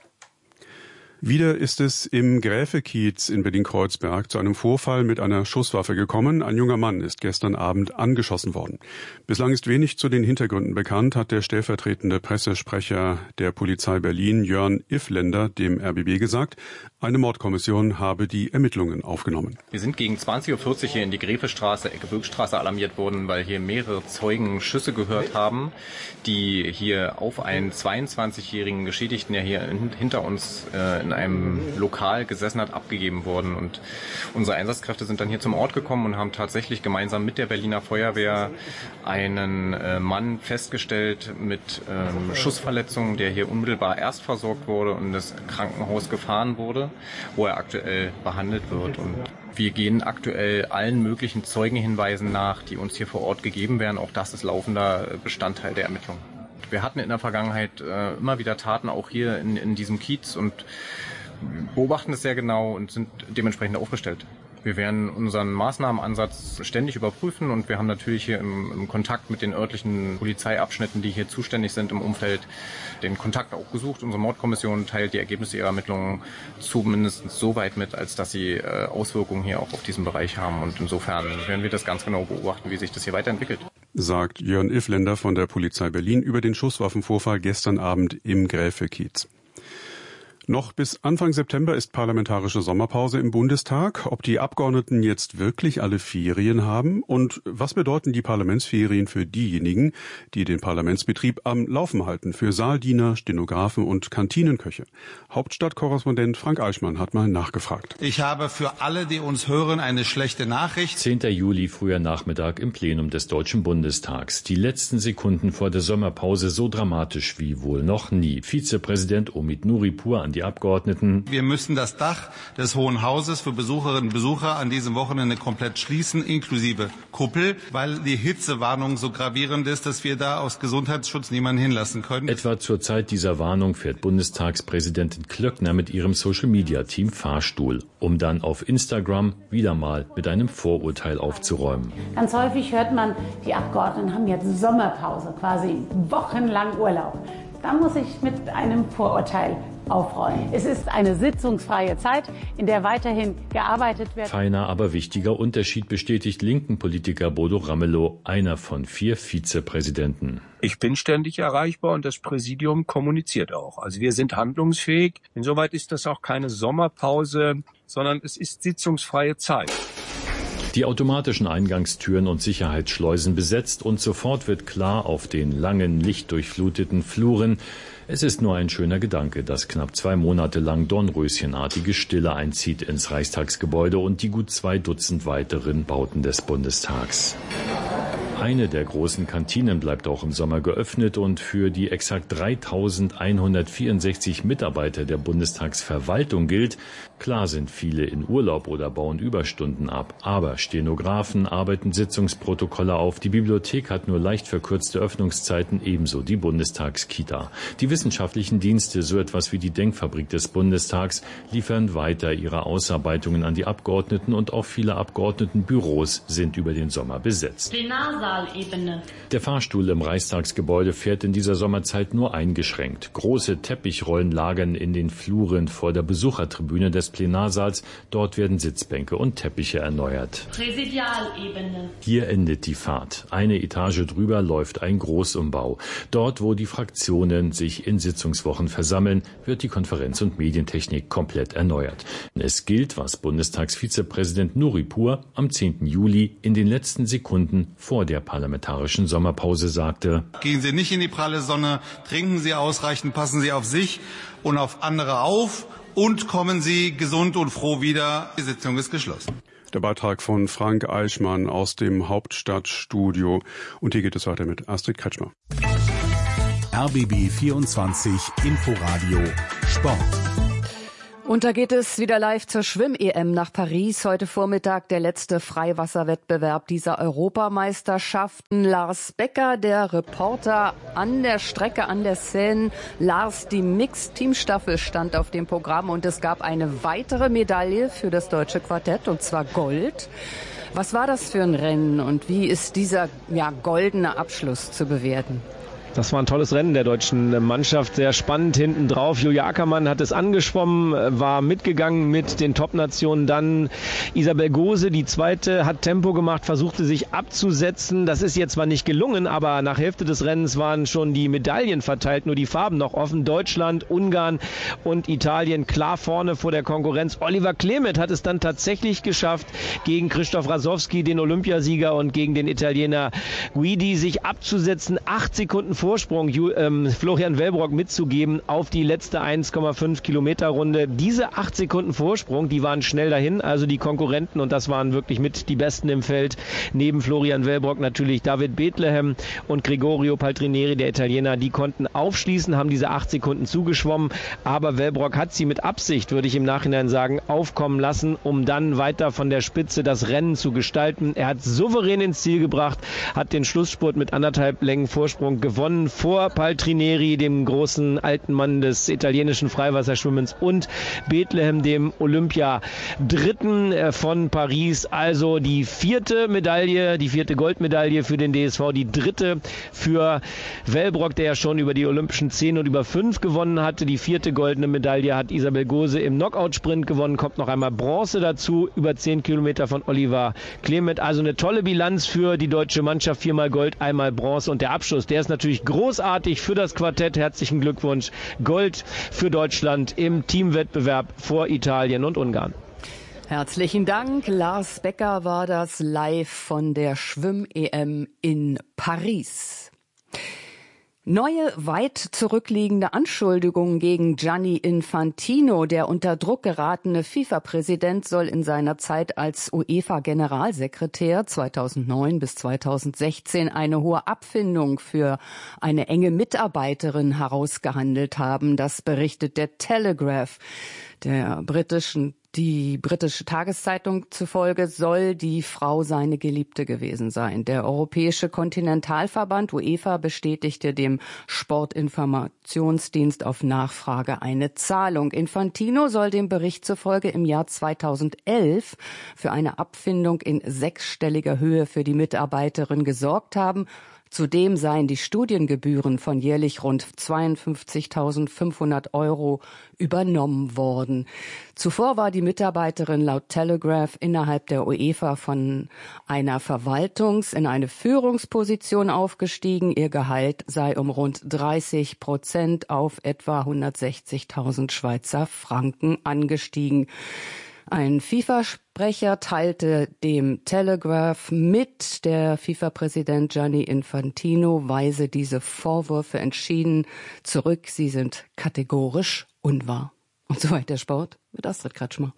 Speaker 8: Wieder ist es im Gräfekiez in Berlin-Kreuzberg zu einem Vorfall mit einer Schusswaffe gekommen. Ein junger Mann ist gestern Abend angeschossen worden. Bislang ist wenig zu den Hintergründen bekannt, hat der stellvertretende Pressesprecher der Polizei Berlin, Jörn Iffländer, dem R B B gesagt. Eine Mordkommission habe die Ermittlungen aufgenommen.
Speaker 12: Wir sind gegen zwanzig Uhr vierzig hier in die Gräfestraße, Ecke Bürgstraße alarmiert worden, weil hier mehrere Zeugen Schüsse gehört haben, die hier auf einen zweiundzwanzigjährigen Geschädigten, der hier hinter uns äh, in einem Lokal gesessen hat, abgegeben worden. Und unsere Einsatzkräfte sind dann hier zum Ort gekommen und haben tatsächlich gemeinsam mit der Berliner Feuerwehr einen äh, Mann festgestellt mit ähm, Schussverletzungen, der hier unmittelbar erst versorgt wurde und in das Krankenhaus gefahren wurde, wo er aktuell behandelt wird. Und wir gehen aktuell allen möglichen Zeugenhinweisen nach, die uns hier vor Ort gegeben werden. Auch das ist laufender Bestandteil der Ermittlungen. Wir hatten in der Vergangenheit äh, immer wieder Taten auch hier in, in diesem Kiez und beobachten es sehr genau und sind dementsprechend aufgestellt. Wir werden unseren Maßnahmenansatz ständig überprüfen und wir haben natürlich hier im, im Kontakt mit den örtlichen Polizeiabschnitten, die hier zuständig sind im Umfeld, den Kontakt auch gesucht. Unsere Mordkommission teilt die Ergebnisse ihrer Ermittlungen zumindest so weit mit, als dass sie äh, Auswirkungen hier auch auf diesen Bereich haben. Und insofern werden wir das ganz genau beobachten, wie sich das hier weiterentwickelt.
Speaker 8: Sagt Jörn Iffländer von der Polizei Berlin über den Schusswaffenvorfall gestern Abend im Gräfekiez. Noch bis Anfang September ist parlamentarische Sommerpause im Bundestag. Ob die Abgeordneten jetzt wirklich alle Ferien haben und was bedeuten die Parlamentsferien für diejenigen, die den Parlamentsbetrieb am Laufen halten, für Saaldiener, Stenografen und Kantinenköche? Hauptstadtkorrespondent Frank Eichmann hat mal nachgefragt.
Speaker 13: Ich habe für alle, die uns hören, eine schlechte Nachricht.
Speaker 14: zehnter Juli, früher Nachmittag im Plenum des Deutschen Bundestags. Die letzten Sekunden vor der Sommerpause so dramatisch wie wohl noch nie. Vizepräsident Omid Nuripur an die Abgeordneten.
Speaker 13: Wir müssen das Dach des Hohen Hauses für Besucherinnen und Besucher an diesem Wochenende komplett schließen, inklusive Kuppel, weil die Hitzewarnung so gravierend ist, dass wir da aus Gesundheitsschutz niemanden hinlassen können.
Speaker 14: Etwa zur Zeit dieser Warnung fährt Bundestagspräsidentin Klöckner mit ihrem Social-Media-Team Fahrstuhl, um dann auf Instagram wieder mal mit einem Vorurteil aufzuräumen.
Speaker 15: Ganz häufig hört man, die Abgeordneten haben jetzt Sommerpause, quasi wochenlang Urlaub. Da muss ich mit einem Vorurteil aufräumen. Es ist eine sitzungsfreie Zeit, in der weiterhin gearbeitet wird.
Speaker 14: Feiner, aber wichtiger Unterschied bestätigt linken Politiker Bodo Ramelow, einer von vier Vizepräsidenten.
Speaker 16: Ich bin ständig erreichbar und das Präsidium kommuniziert auch. Also wir sind handlungsfähig. Insoweit ist das auch keine Sommerpause, sondern es ist sitzungsfreie Zeit.
Speaker 14: Die automatischen Eingangstüren und Sicherheitsschleusen besetzt und sofort wird klar auf den langen, lichtdurchfluteten Fluren: Es ist nur ein schöner Gedanke, dass knapp zwei Monate lang dornröschenartige Stille einzieht ins Reichstagsgebäude und die gut zwei Dutzend weiteren Bauten des Bundestags. Eine der großen Kantinen bleibt auch im Sommer geöffnet und für die exakt dreitausendeinhundertvierundsechzig Mitarbeiter der Bundestagsverwaltung gilt: Klar sind viele in Urlaub oder bauen Überstunden ab, aber Stenografen arbeiten Sitzungsprotokolle auf, die Bibliothek hat nur leicht verkürzte Öffnungszeiten, ebenso die Bundestagskita. Die wissenschaftlichen Dienste, so etwas wie die Denkfabrik des Bundestags, liefern weiter ihre Ausarbeitungen an die Abgeordneten und auch viele Abgeordnetenbüros sind über den Sommer besetzt.
Speaker 17: Plenarsaal Präsidialebene.
Speaker 14: Der Fahrstuhl im Reichstagsgebäude fährt in dieser Sommerzeit nur eingeschränkt. Große Teppichrollen lagern in den Fluren vor der Besuchertribüne des Plenarsaals. Dort werden Sitzbänke und Teppiche erneuert.
Speaker 17: Präsidialebene.
Speaker 14: Hier endet die Fahrt. Eine Etage drüber läuft ein Großumbau. Dort, wo die Fraktionen sich in Sitzungswochen versammeln, wird die Konferenz- und Medientechnik komplett erneuert. Es gilt, was Bundestagsvizepräsident Nuripur am zehnten Juli in den letzten Sekunden vor der parlamentarischen Sommerpause sagte:
Speaker 13: Gehen Sie nicht in die pralle Sonne, trinken Sie ausreichend, passen Sie auf sich und auf andere auf und kommen Sie gesund und froh wieder. Die Sitzung ist geschlossen.
Speaker 8: Der Beitrag von Frank Eichmann aus dem Hauptstadtstudio. Und hier geht es weiter mit Astrid Kretschmer.
Speaker 5: R B B vierundzwanzig Inforadio Sport.
Speaker 18: Und da geht es wieder live zur Schwimm-E M nach Paris. Heute Vormittag der letzte Freiwasserwettbewerb dieser Europameisterschaften. Lars Becker, der Reporter an der Strecke, an der Seine. Lars, die Mixed-Teamstaffel stand auf dem Programm und es gab eine weitere Medaille für das deutsche Quartett, und zwar Gold. Was war das für ein Rennen und wie ist dieser ja, goldene Abschluss zu bewerten?
Speaker 19: Das war ein tolles Rennen der deutschen Mannschaft, sehr spannend hinten drauf. Julia Ackermann hat es angeschwommen, war mitgegangen mit den Top-Nationen. Dann Isabel Gose, die zweite, hat Tempo gemacht, versuchte sich abzusetzen. Das ist jetzt zwar nicht gelungen, aber nach Hälfte des Rennens waren schon die Medaillen verteilt, nur die Farben noch offen. Deutschland, Ungarn und Italien klar vorne vor der Konkurrenz. Oliver Klemet hat es dann tatsächlich geschafft, gegen Krzysztof Rasowski, den Olympiasieger, und gegen den Italiener Guidi sich abzusetzen. Acht Sekunden Vorsprung ähm, Florian Wellbrock mitzugeben auf die letzte eins Komma fünf Kilometer Runde. Diese acht Sekunden Vorsprung, die waren schnell dahin, also die Konkurrenten, und das waren wirklich mit die Besten im Feld. Neben Florian Wellbrock natürlich David Bethlehem und Gregorio Paltrinieri, der Italiener, die konnten aufschließen, haben diese acht Sekunden zugeschwommen, aber Wellbrock hat sie mit Absicht, würde ich im Nachhinein sagen, aufkommen lassen, um dann weiter von der Spitze das Rennen zu gestalten. Er hat souverän ins Ziel gebracht, hat den Schlussspurt mit anderthalb Längen Vorsprung gewonnen, vor Paltrinieri, dem großen alten Mann des italienischen Freiwasserschwimmens, und Bethlehem, dem Olympia-Dritten von Paris. Also die vierte Medaille, die vierte Goldmedaille für den D S V, die dritte für Wellbrock, der ja schon über die olympischen zehn und über fünf gewonnen hatte. Die vierte goldene Medaille hat Isabel Gose im Knockout-Sprint gewonnen, kommt noch einmal Bronze dazu, über zehn Kilometer von Oliver Klemet. Also eine tolle Bilanz für die deutsche Mannschaft, viermal Gold, einmal Bronze, und der Abschluss, der ist natürlich großartig für das Quartett. Herzlichen Glückwunsch. Gold für Deutschland im Teamwettbewerb vor Italien und Ungarn.
Speaker 18: Herzlichen Dank. Lars Becker war das live von der Schwimm-E M in Paris. Neue, weit zurückliegende Anschuldigungen gegen Gianni Infantino. Der unter Druck geratene FIFA-Präsident soll in seiner Zeit als UEFA-Generalsekretär zweitausendneun bis zweitausendsechzehn eine hohe Abfindung für eine enge Mitarbeiterin herausgehandelt haben. Das berichtet der Telegraph. Der britischen Die britische Tageszeitung zufolge soll die Frau seine Geliebte gewesen sein. Der Europäische Kontinentalverband UEFA bestätigte dem Sportinformationsdienst auf Nachfrage eine Zahlung. Infantino soll dem Bericht zufolge im Jahr zweitausendelf für eine Abfindung in sechsstelliger Höhe für die Mitarbeiterin gesorgt haben. Zudem seien die Studiengebühren von jährlich rund zweiundfünfzigtausendfünfhundert Euro übernommen worden. Zuvor war die Mitarbeiterin laut Telegraph innerhalb der UEFA von einer Verwaltungs- in eine Führungsposition aufgestiegen. Ihr Gehalt sei um rund dreißig Prozent auf etwa hundertsechzigtausend Schweizer Franken angestiegen. Ein FIFA-Sprecher teilte dem Telegraph mit, der FIFA-Präsident Gianni Infantino weise diese Vorwürfe entschieden zurück. Sie sind kategorisch unwahr. Und soweit der Sport mit Astrid Kretschmer.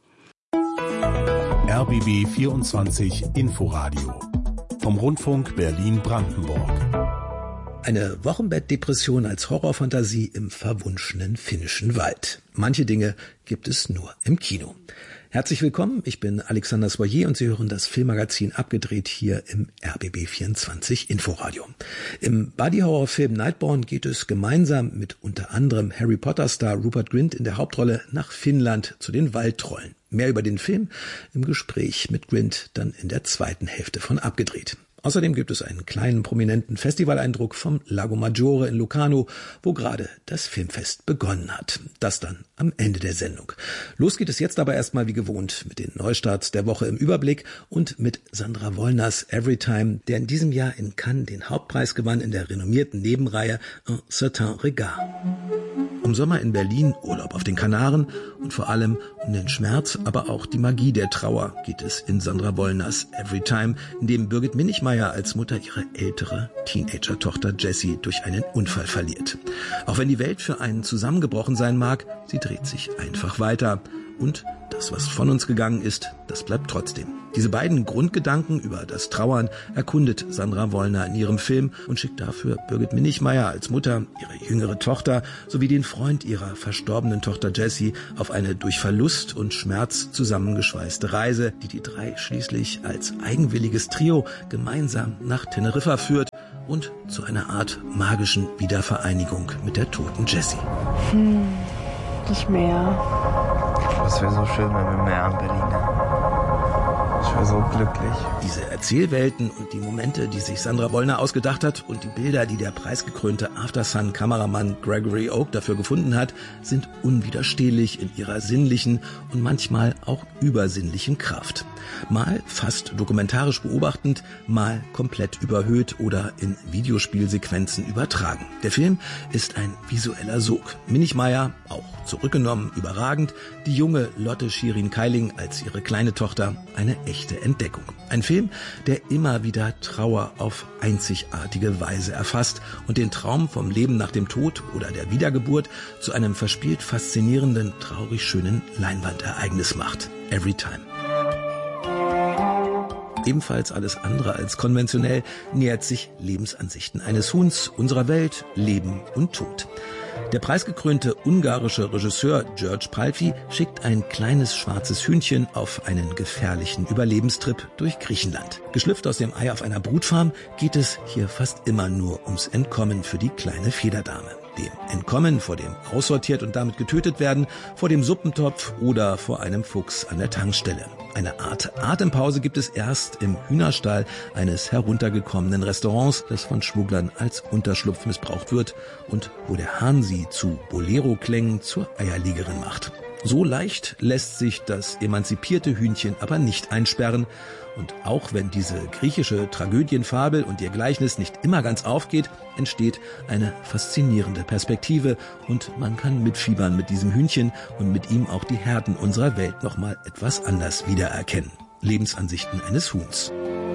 Speaker 5: R B B vierundzwanzig Inforadio vom Rundfunk Berlin-Brandenburg.
Speaker 20: Eine Wochenbettdepression als Horrorfantasie im verwunschenen finnischen Wald. Manche Dinge gibt es nur im Kino. Herzlich willkommen, ich bin Alexander Soyer und Sie hören das Filmmagazin Abgedreht hier im R B B vierundzwanzig Inforadio. Im Buddy-Horror-Film Nightborn geht es gemeinsam mit unter anderem Harry Potter-Star Rupert Grint in der Hauptrolle nach Finnland zu den Waldtrollen. Mehr über den Film im Gespräch mit Grint dann in der zweiten Hälfte von Abgedreht. Außerdem gibt es einen kleinen prominenten Festivaleindruck vom Lago Maggiore in Locarno, wo gerade das Filmfest begonnen hat. Das dann am Ende der Sendung. Los geht es jetzt aber erstmal wie gewohnt mit den Neustarts der Woche im Überblick und mit Sandra Wollners Everytime, der in diesem Jahr in Cannes den Hauptpreis gewann in der renommierten Nebenreihe Un certain regard. Um Sommer in Berlin, Urlaub auf den Kanaren und vor allem um den Schmerz, aber auch die Magie der Trauer geht es in Sandra Wollners Everytime, in dem Birgit Minichmeier als Mutter ihre ältere Teenager-Tochter Jessie durch einen Unfall verliert. Auch wenn die Welt für einen zusammengebrochen sein mag, sie dreht sich einfach weiter. Und das, was von uns gegangen ist, das bleibt trotzdem. Diese beiden Grundgedanken über das Trauern erkundet Sandra Wollner in ihrem Film und schickt dafür Birgit Minichmeier als Mutter, ihre jüngere Tochter sowie den Freund ihrer verstorbenen Tochter Jessie auf eine durch Verlust und Schmerz zusammengeschweißte Reise, die die drei schließlich als eigenwilliges Trio gemeinsam nach Teneriffa führt und zu einer Art magischen Wiedervereinigung mit der toten Jessie.
Speaker 21: Hm, nicht mehr. Es wäre so schön, wenn wir mehr an Berlin hätten. Ich wäre so glücklich.
Speaker 20: Diese Erzählwelten und die Momente, die sich Sandra Wollner ausgedacht hat und die Bilder, die der preisgekrönte Aftersun-Kameramann Gregory Oak dafür gefunden hat, sind unwiderstehlich in ihrer sinnlichen und manchmal auch übersinnlichen Kraft. Mal fast dokumentarisch beobachtend, mal komplett überhöht oder in Videospielsequenzen übertragen. Der Film ist ein visueller Sog. Minichmeier, auch zurückgenommen, überragend, die junge Lotte Shirin-Keiling als ihre kleine Tochter, eine echte Entdeckung. Ein Film, der immer wieder Trauer auf einzigartige Weise erfasst und den Traum vom Leben nach dem Tod oder der Wiedergeburt zu einem verspielt faszinierenden, traurig schönen Leinwandereignis macht. Everytime. Ebenfalls alles andere als konventionell nähert sich Lebensansichten eines Huhns, unserer Welt, Leben und Tod. Der preisgekrönte ungarische Regisseur György Palfi schickt ein kleines schwarzes Hühnchen auf einen gefährlichen Überlebenstrip durch Griechenland. Geschlüpft aus dem Ei auf einer Brutfarm geht es hier fast immer nur ums Entkommen für die kleine Federdame. Dem Entkommen vor dem aussortiert und damit getötet werden, vor dem Suppentopf oder vor einem Fuchs an der Tankstelle. Eine Art Atempause gibt es erst im Hühnerstall eines heruntergekommenen Restaurants, das von Schmugglern als Unterschlupf missbraucht wird und wo der Hahn sie zu Bolero-Klängen zur Eierlegerin macht. So leicht lässt sich das emanzipierte Hühnchen aber nicht einsperren. Und auch wenn diese griechische Tragödienfabel und ihr Gleichnis nicht immer ganz aufgeht, entsteht eine faszinierende Perspektive und man kann mitfiebern mit diesem Hühnchen und mit ihm auch die Herden unserer Welt nochmal etwas anders wiedererkennen. Lebensansichten eines Huhns.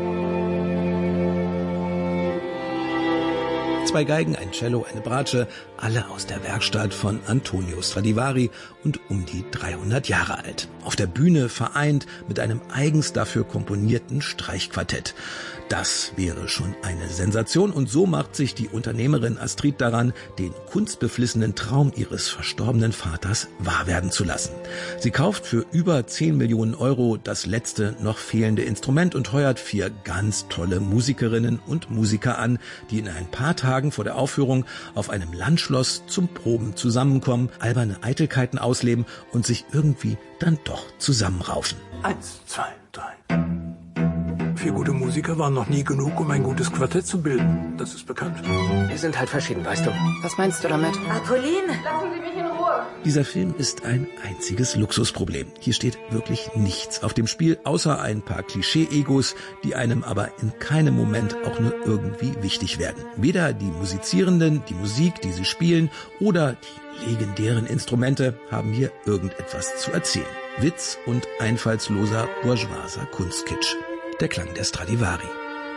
Speaker 20: Zwei Geigen, ein Cello, eine Bratsche, alle aus der Werkstatt von Antonio Stradivari und um die dreihundert Jahre alt. Auf der Bühne vereint mit einem eigens dafür komponierten Streichquartett. Das wäre schon eine Sensation und so macht sich die Unternehmerin Astrid daran, den kunstbeflissenen Traum ihres verstorbenen Vaters wahr werden zu lassen. Sie kauft für über zehn Millionen Euro das letzte noch fehlende Instrument und heuert vier ganz tolle Musikerinnen und Musiker an, die in ein paar Tagen vor der Aufführung auf einem Landschloss zum Proben zusammenkommen, alberne Eitelkeiten ausleben und sich irgendwie dann doch zusammenraufen.
Speaker 22: Eins, zwei, drei. Vier gute Musiker waren noch nie genug, um ein gutes Quartett zu bilden. Das ist bekannt.
Speaker 23: Wir sind halt verschieden, weißt du.
Speaker 3: Was meinst du damit?
Speaker 23: Apolline!
Speaker 17: Lassen Sie mich in Ruhe.
Speaker 20: Dieser Film ist ein einziges Luxusproblem. Hier steht wirklich nichts auf dem Spiel, außer ein paar Klischee-Egos, die einem aber in keinem Moment auch nur irgendwie wichtig werden. Weder die Musizierenden, die Musik, die sie spielen, oder die legendären Instrumente haben hier irgendetwas zu erzählen. Witz und einfallsloser bourgeoiser Kunstkitsch. Der Klang der Stradivari.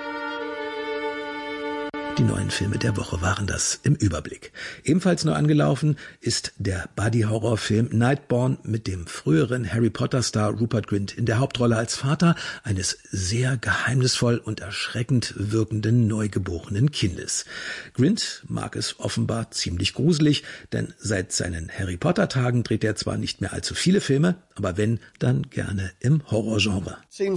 Speaker 20: Die neuen Filme der Woche waren das im Überblick. Ebenfalls neu angelaufen ist der Buddy-Horror-Film Nightborn mit dem früheren Harry-Potter-Star Rupert Grint in der Hauptrolle als Vater eines sehr geheimnisvoll und erschreckend wirkenden neugeborenen Kindes. Grint mag es offenbar ziemlich gruselig, denn seit seinen Harry-Potter-Tagen dreht er zwar nicht mehr allzu viele Filme, aber wenn, dann gerne im Horrorgenre.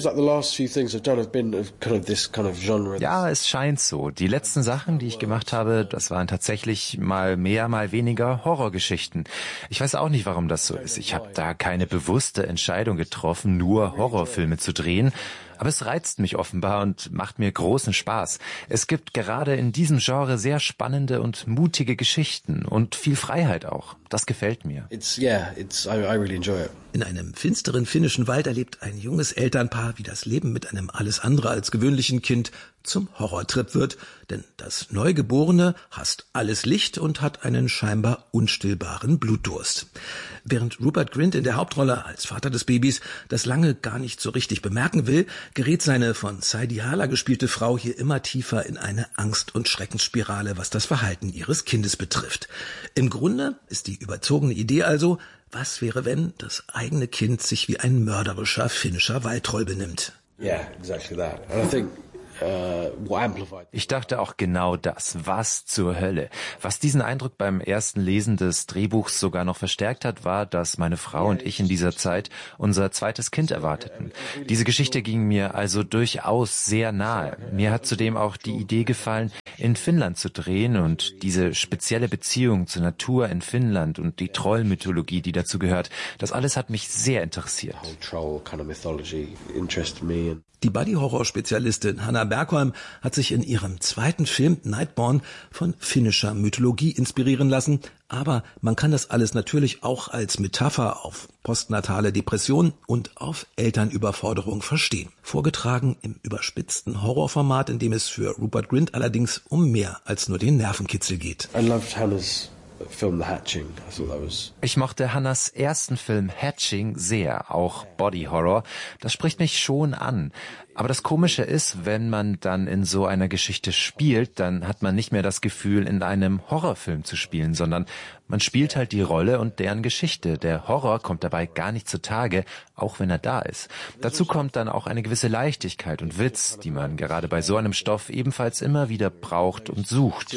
Speaker 24: Ja, es scheint so. Die letzten Sachen, die ich gemacht habe, das waren tatsächlich mal mehr, mal weniger Horrorgeschichten. Ich weiß auch nicht, warum das so ist. Ich habe da keine bewusste Entscheidung getroffen, nur Horrorfilme zu drehen. Aber es reizt mich offenbar und macht mir großen Spaß. Es gibt gerade in diesem Genre sehr spannende und mutige Geschichten und viel Freiheit auch. Das gefällt mir.
Speaker 1: It's, yeah, it's, I, I really enjoy it.
Speaker 20: In einem finsteren finnischen Wald erlebt ein junges Elternpaar, wie das Leben mit einem alles andere als gewöhnlichen Kind zum Horrortrip wird. Denn das Neugeborene hasst alles Licht und hat einen scheinbar unstillbaren Blutdurst. Während Rupert Grint in der Hauptrolle als Vater des Babys das lange gar nicht so richtig bemerken will, gerät seine von Saidi Hala gespielte Frau hier immer tiefer in eine Angst- und Schreckensspirale, was das Verhalten ihres Kindes betrifft. Im Grunde ist die überzogene Idee also, was wäre, wenn das eigene Kind sich wie ein mörderischer finnischer Waldtroll benimmt?
Speaker 1: Yeah, exactly that. And I think
Speaker 24: Ich dachte auch genau das. Was zur Hölle? Was diesen Eindruck beim ersten Lesen des Drehbuchs sogar noch verstärkt hat, war, dass meine Frau und ich in dieser Zeit unser zweites Kind erwarteten. Diese Geschichte ging mir also durchaus sehr nahe. Mir hat zudem auch die Idee gefallen, in Finnland zu drehen und diese spezielle Beziehung zur Natur in Finnland und die Trollmythologie, die dazu gehört. Das alles hat mich sehr interessiert.
Speaker 20: Die Buddy-Horror-Spezialistin Hanna Bergholm hat sich in ihrem zweiten Film Nightborn von finnischer Mythologie inspirieren lassen, aber man kann das alles natürlich auch als Metapher auf postnatale Depression und auf Elternüberforderung verstehen. Vorgetragen im überspitzten Horrorformat, in dem es für Rupert Grint allerdings um mehr als nur den Nervenkitzel geht.
Speaker 1: I loved Hannah's Film The Hatching. I thought that was
Speaker 24: Ich mochte Hannas ersten Film Hatching sehr, auch Body Horror. Das spricht mich schon an. Aber das Komische ist, wenn man dann in so einer Geschichte spielt, dann hat man nicht mehr das Gefühl, in einem Horrorfilm zu spielen, sondern man spielt halt die Rolle und deren Geschichte. Der Horror kommt dabei gar nicht zutage, auch wenn er da ist. Dazu kommt dann auch eine gewisse Leichtigkeit und Witz, die man gerade bei so einem Stoff ebenfalls immer wieder braucht und sucht.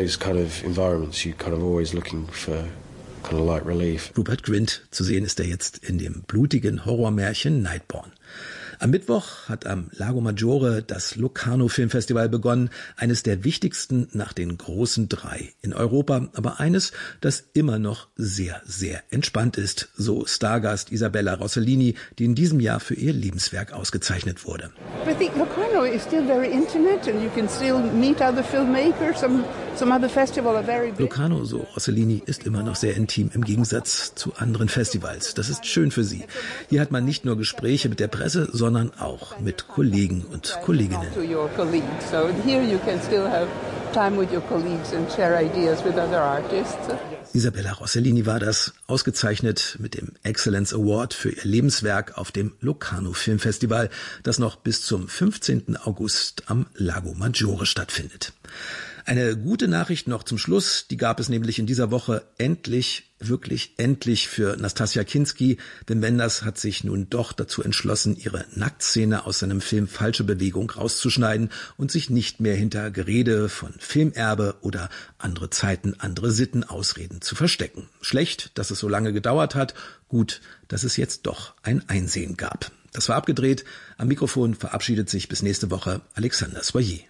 Speaker 20: Rupert Grint, zu sehen ist er jetzt in dem blutigen Horrormärchen Nightborn. Am Mittwoch hat am Lago Maggiore das Locarno Filmfestival begonnen, eines der wichtigsten nach den großen drei in Europa, aber eines, das immer noch sehr, sehr entspannt ist, so Stargast Isabella Rossellini, die in diesem Jahr für ihr Lebenswerk ausgezeichnet wurde.
Speaker 2: I think Locarno is still very intimate and you can still meet other filmmakers. Some, some other festivals are very big.
Speaker 20: Locarno, so Rossellini, ist immer noch sehr intim im Gegensatz zu anderen Festivals. Das ist schön für sie. Hier hat man nicht nur Gespräche mit der Presse, sondern sondern auch mit Kollegen und Kolleginnen. Isabella Rossellini war das, ausgezeichnet mit dem Excellence Award für ihr Lebenswerk auf dem Locarno Filmfestival, das noch bis zum fünfzehnten August am Lago Maggiore stattfindet. Eine gute Nachricht noch zum Schluss, die gab es nämlich in dieser Woche endlich, wirklich endlich für Nastassja Kinski. Wim Wenders hat sich nun doch dazu entschlossen, ihre Nacktszene aus seinem Film Falsche Bewegung rauszuschneiden und sich nicht mehr hinter Gerede von Filmerbe oder andere Zeiten, andere Sitten, Ausreden zu verstecken. Schlecht, dass es so lange gedauert hat, gut, dass es jetzt doch ein Einsehen gab. Das war abgedreht. Am Mikrofon verabschiedet sich bis nächste Woche Alexander Soyer.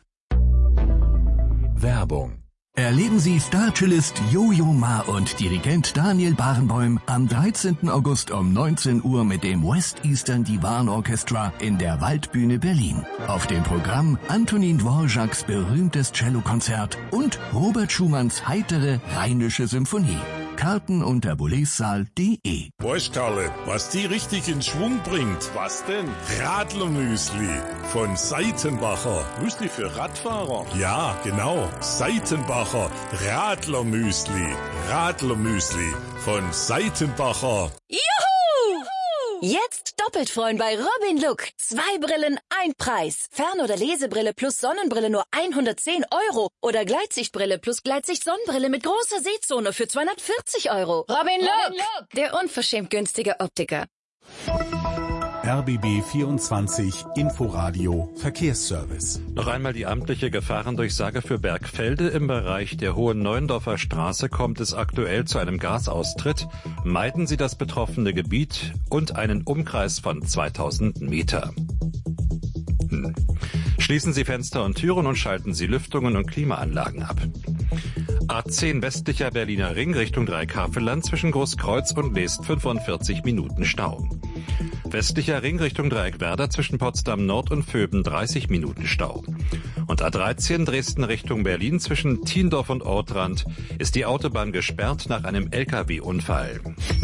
Speaker 4: Werbung. Erleben Sie Star-Cellist Jojo Ma und Dirigent Daniel Barenboim am dreizehnten August um neunzehn Uhr mit dem West Eastern Divan Orchestra in der Waldbühne Berlin. Auf dem Programm Antonin Dvořáks berühmtes Cellokonzert und Robert Schumanns heitere Rheinische Symphonie. Karten unter boulezsaal punkt de.
Speaker 7: Weißt Karle, was die richtig in Schwung bringt? Was denn? Radlermüsli von Seitenbacher. Müsli für Radfahrer? Ja, genau. Seitenbacher Radlermüsli. Radlermüsli von Seitenbacher.
Speaker 25: Juhu! Jetzt doppelt freuen bei Robin Look. Zwei Brillen, ein Preis. Fern- oder Lesebrille plus Sonnenbrille nur hundertzehn Euro. Oder Gleitsichtbrille plus Gleitsicht-Sonnenbrille mit großer Sehzone für zweihundertvierzig Euro. Robin Look, der unverschämt günstige Optiker.
Speaker 5: R B B vierundzwanzig Inforadio Verkehrsservice.
Speaker 6: Noch einmal die amtliche Gefahrendurchsage für Bergfelde. Im Bereich der Hohen Neuendorfer Straße kommt es aktuell zu einem Gasaustritt. Meiden Sie das betroffene Gebiet und einen Umkreis von zweitausend Meter. Hm. Schließen Sie Fenster und Türen und schalten Sie Lüftungen und Klimaanlagen ab. A zehn westlicher Berliner Ring Richtung Dreikaffelland zwischen Großkreuz und Leest fünfundvierzig Minuten Stau. Westlicher Ring Richtung Dreieckwerder zwischen Potsdam Nord und Vöben dreißig Minuten Stau. Und A dreizehn Dresden Richtung Berlin zwischen Thiendorf und Ortrand ist die Autobahn gesperrt nach einem L K W-Unfall.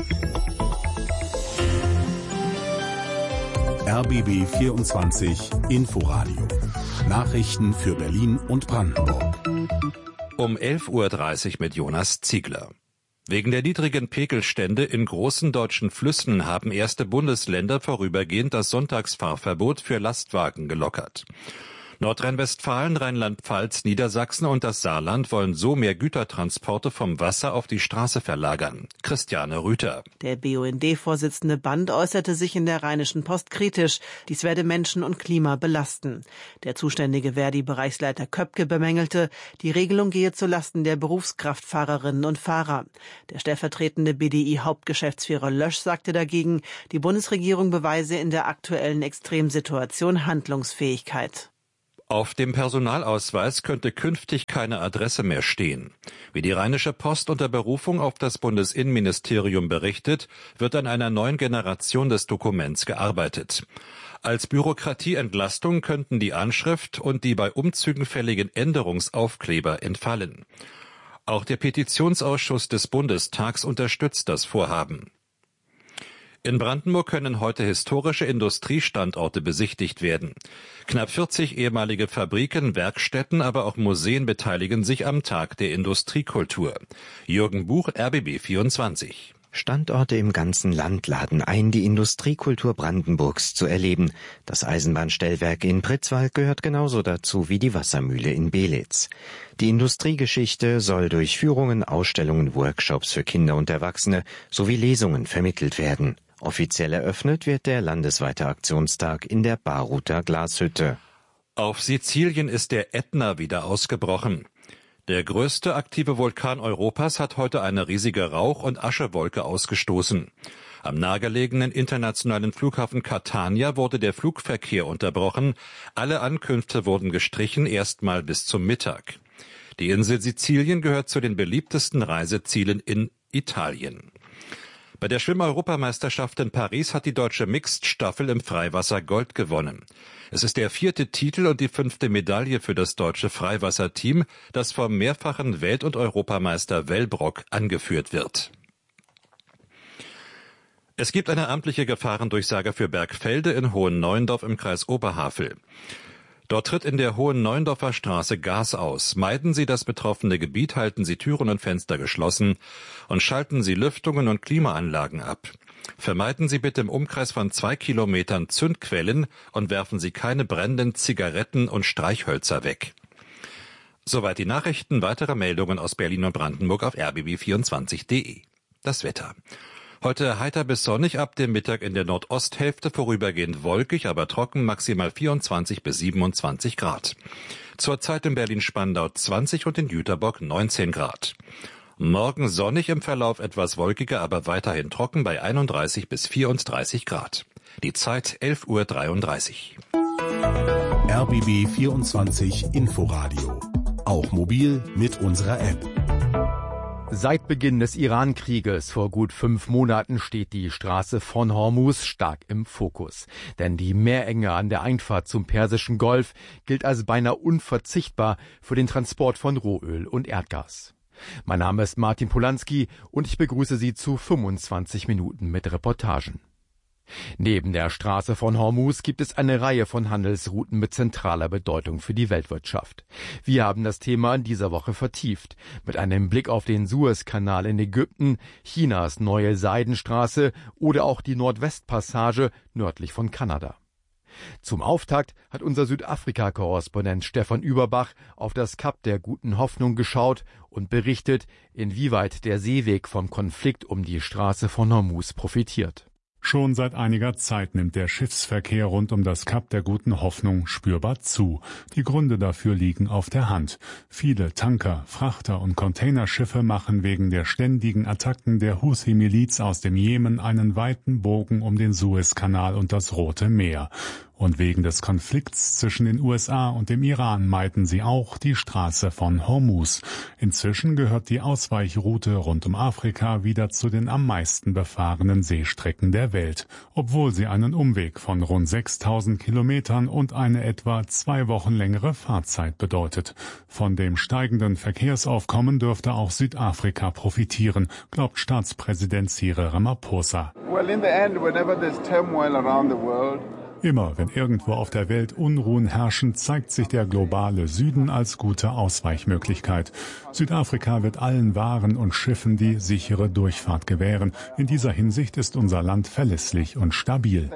Speaker 5: R B B vierundzwanzig Inforadio. Nachrichten für Berlin und Brandenburg.
Speaker 6: Um elf Uhr dreißig mit Jonas Ziegler. Wegen der niedrigen Pegelstände in großen deutschen Flüssen haben erste Bundesländer vorübergehend das Sonntagsfahrverbot für Lastwagen gelockert. Nordrhein-Westfalen, Rheinland-Pfalz, Niedersachsen und das Saarland wollen so mehr Gütertransporte vom Wasser auf die Straße verlagern. Christiane Rüther.
Speaker 9: Der B U N D-Vorsitzende Band äußerte sich in der Rheinischen Post kritisch. Dies werde Menschen und Klima belasten. Der zuständige Verdi-Bereichsleiter Köpke bemängelte, die Regelung gehe zulasten der Berufskraftfahrerinnen und Fahrer. Der stellvertretende B D I-Hauptgeschäftsführer Lösch sagte dagegen, die Bundesregierung beweise in der aktuellen Extremsituation Handlungsfähigkeit.
Speaker 6: Auf dem Personalausweis könnte künftig keine Adresse mehr stehen. Wie die Rheinische Post unter Berufung auf das Bundesinnenministerium berichtet, wird an einer neuen Generation des Dokuments gearbeitet. Als Bürokratieentlastung könnten die Anschrift und die bei Umzügen fälligen Änderungsaufkleber entfallen. Auch der Petitionsausschuss des Bundestags unterstützt das Vorhaben. In Brandenburg können heute historische Industriestandorte besichtigt werden. Knapp vierzig ehemalige Fabriken, Werkstätten, aber auch Museen beteiligen sich am Tag der Industriekultur. Jürgen Buch, R B B vierundzwanzig.
Speaker 10: Standorte im ganzen Land laden ein, die Industriekultur Brandenburgs zu erleben. Das Eisenbahnstellwerk in Pritzwalk gehört genauso dazu wie die Wassermühle in Belitz. Die Industriegeschichte soll durch Führungen, Ausstellungen, Workshops für Kinder und Erwachsene sowie Lesungen vermittelt werden. Offiziell eröffnet wird der landesweite Aktionstag in der Baruther Glashütte.
Speaker 6: Auf Sizilien ist der Ätna wieder ausgebrochen. Der größte aktive Vulkan Europas hat heute eine riesige Rauch- und Aschewolke ausgestoßen. Am nahegelegenen internationalen Flughafen Catania wurde der Flugverkehr unterbrochen. Alle Ankünfte wurden gestrichen, erstmal bis zum Mittag. Die Insel Sizilien gehört zu den beliebtesten Reisezielen in Italien. Bei der Schwimm-Europameisterschaft in Paris hat die deutsche Mixed-Staffel im Freiwasser Gold gewonnen. Es ist der vierte Titel und die fünfte Medaille für das deutsche Freiwasserteam, das vom mehrfachen Welt- und Europameister Wellbrock angeführt wird. Es gibt eine amtliche Gefahrendurchsage für Bergfelde in Hohenneuendorf im Kreis Oberhavel. Dort tritt in der Hohenneuendorfer Straße Gas aus. Meiden Sie das betroffene Gebiet, halten Sie Türen und Fenster geschlossen und schalten Sie Lüftungen und Klimaanlagen ab. Vermeiden Sie bitte im Umkreis von zwei Kilometern Zündquellen und werfen Sie keine brennenden Zigaretten und Streichhölzer weg. Soweit die Nachrichten. Weitere Meldungen aus Berlin und Brandenburg auf r b b vierundzwanzig punkt de. Das Wetter. Heute heiter bis sonnig, ab dem Mittag in der Nordosthälfte vorübergehend wolkig, aber trocken, maximal vierundzwanzig bis siebenundzwanzig Grad. Zurzeit in Berlin-Spandau zwanzig und in Jüterbock neunzehn Grad. Morgen sonnig, im Verlauf etwas wolkiger, aber weiterhin trocken bei einunddreißig bis vierunddreißig Grad. Die Zeit elf Uhr dreiunddreißig.
Speaker 5: R B B vierundzwanzig Inforadio. Auch mobil mit unserer App.
Speaker 11: Seit Beginn des Iran-Krieges vor gut fünf Monaten steht die Straße von Hormuz stark im Fokus. Denn die Meerenge an der Einfahrt zum Persischen Golf gilt als beinahe unverzichtbar für den Transport von Rohöl und Erdgas. Mein Name ist Martin Polanski und ich begrüße Sie zu fünfundzwanzig Minuten mit Reportagen. Neben der Straße von Hormuz gibt es eine Reihe von Handelsrouten mit zentraler Bedeutung für die Weltwirtschaft. Wir haben das Thema in dieser Woche vertieft, mit einem Blick auf den Suezkanal in Ägypten, Chinas neue Seidenstraße oder auch die Nordwestpassage nördlich von Kanada. Zum Auftakt hat unser Südafrika-Korrespondent Stefan Überbach auf das Kap der Guten Hoffnung geschaut und berichtet, inwieweit der Seeweg vom Konflikt um die Straße von Hormuz profitiert.
Speaker 12: Schon seit einiger Zeit nimmt der Schiffsverkehr rund um das Kap der Guten Hoffnung spürbar zu. Die Gründe dafür liegen auf der Hand. Viele Tanker, Frachter und Containerschiffe machen wegen der ständigen Attacken der Huthi-Miliz aus dem Jemen einen weiten Bogen um den Suezkanal und das Rote Meer. Und wegen des Konflikts zwischen den U S A und dem Iran meiden sie auch die Straße von Hormuz. Inzwischen gehört die Ausweichroute rund um Afrika wieder zu den am meisten befahrenen Seestrecken der Welt, obwohl sie einen Umweg von rund sechstausend Kilometern und eine etwa zwei Wochen längere Fahrzeit bedeutet. Von dem steigenden Verkehrsaufkommen dürfte auch Südafrika profitieren, glaubt Staatspräsident Cyril Ramaphosa.
Speaker 8: Well, in the end, whenever there's turmoil around the world,
Speaker 12: Immer, wenn irgendwo auf der Welt Unruhen herrschen, zeigt sich der globale Süden als gute Ausweichmöglichkeit. Südafrika wird allen Waren und Schiffen die sichere Durchfahrt gewähren. In dieser Hinsicht ist unser Land verlässlich und stabil.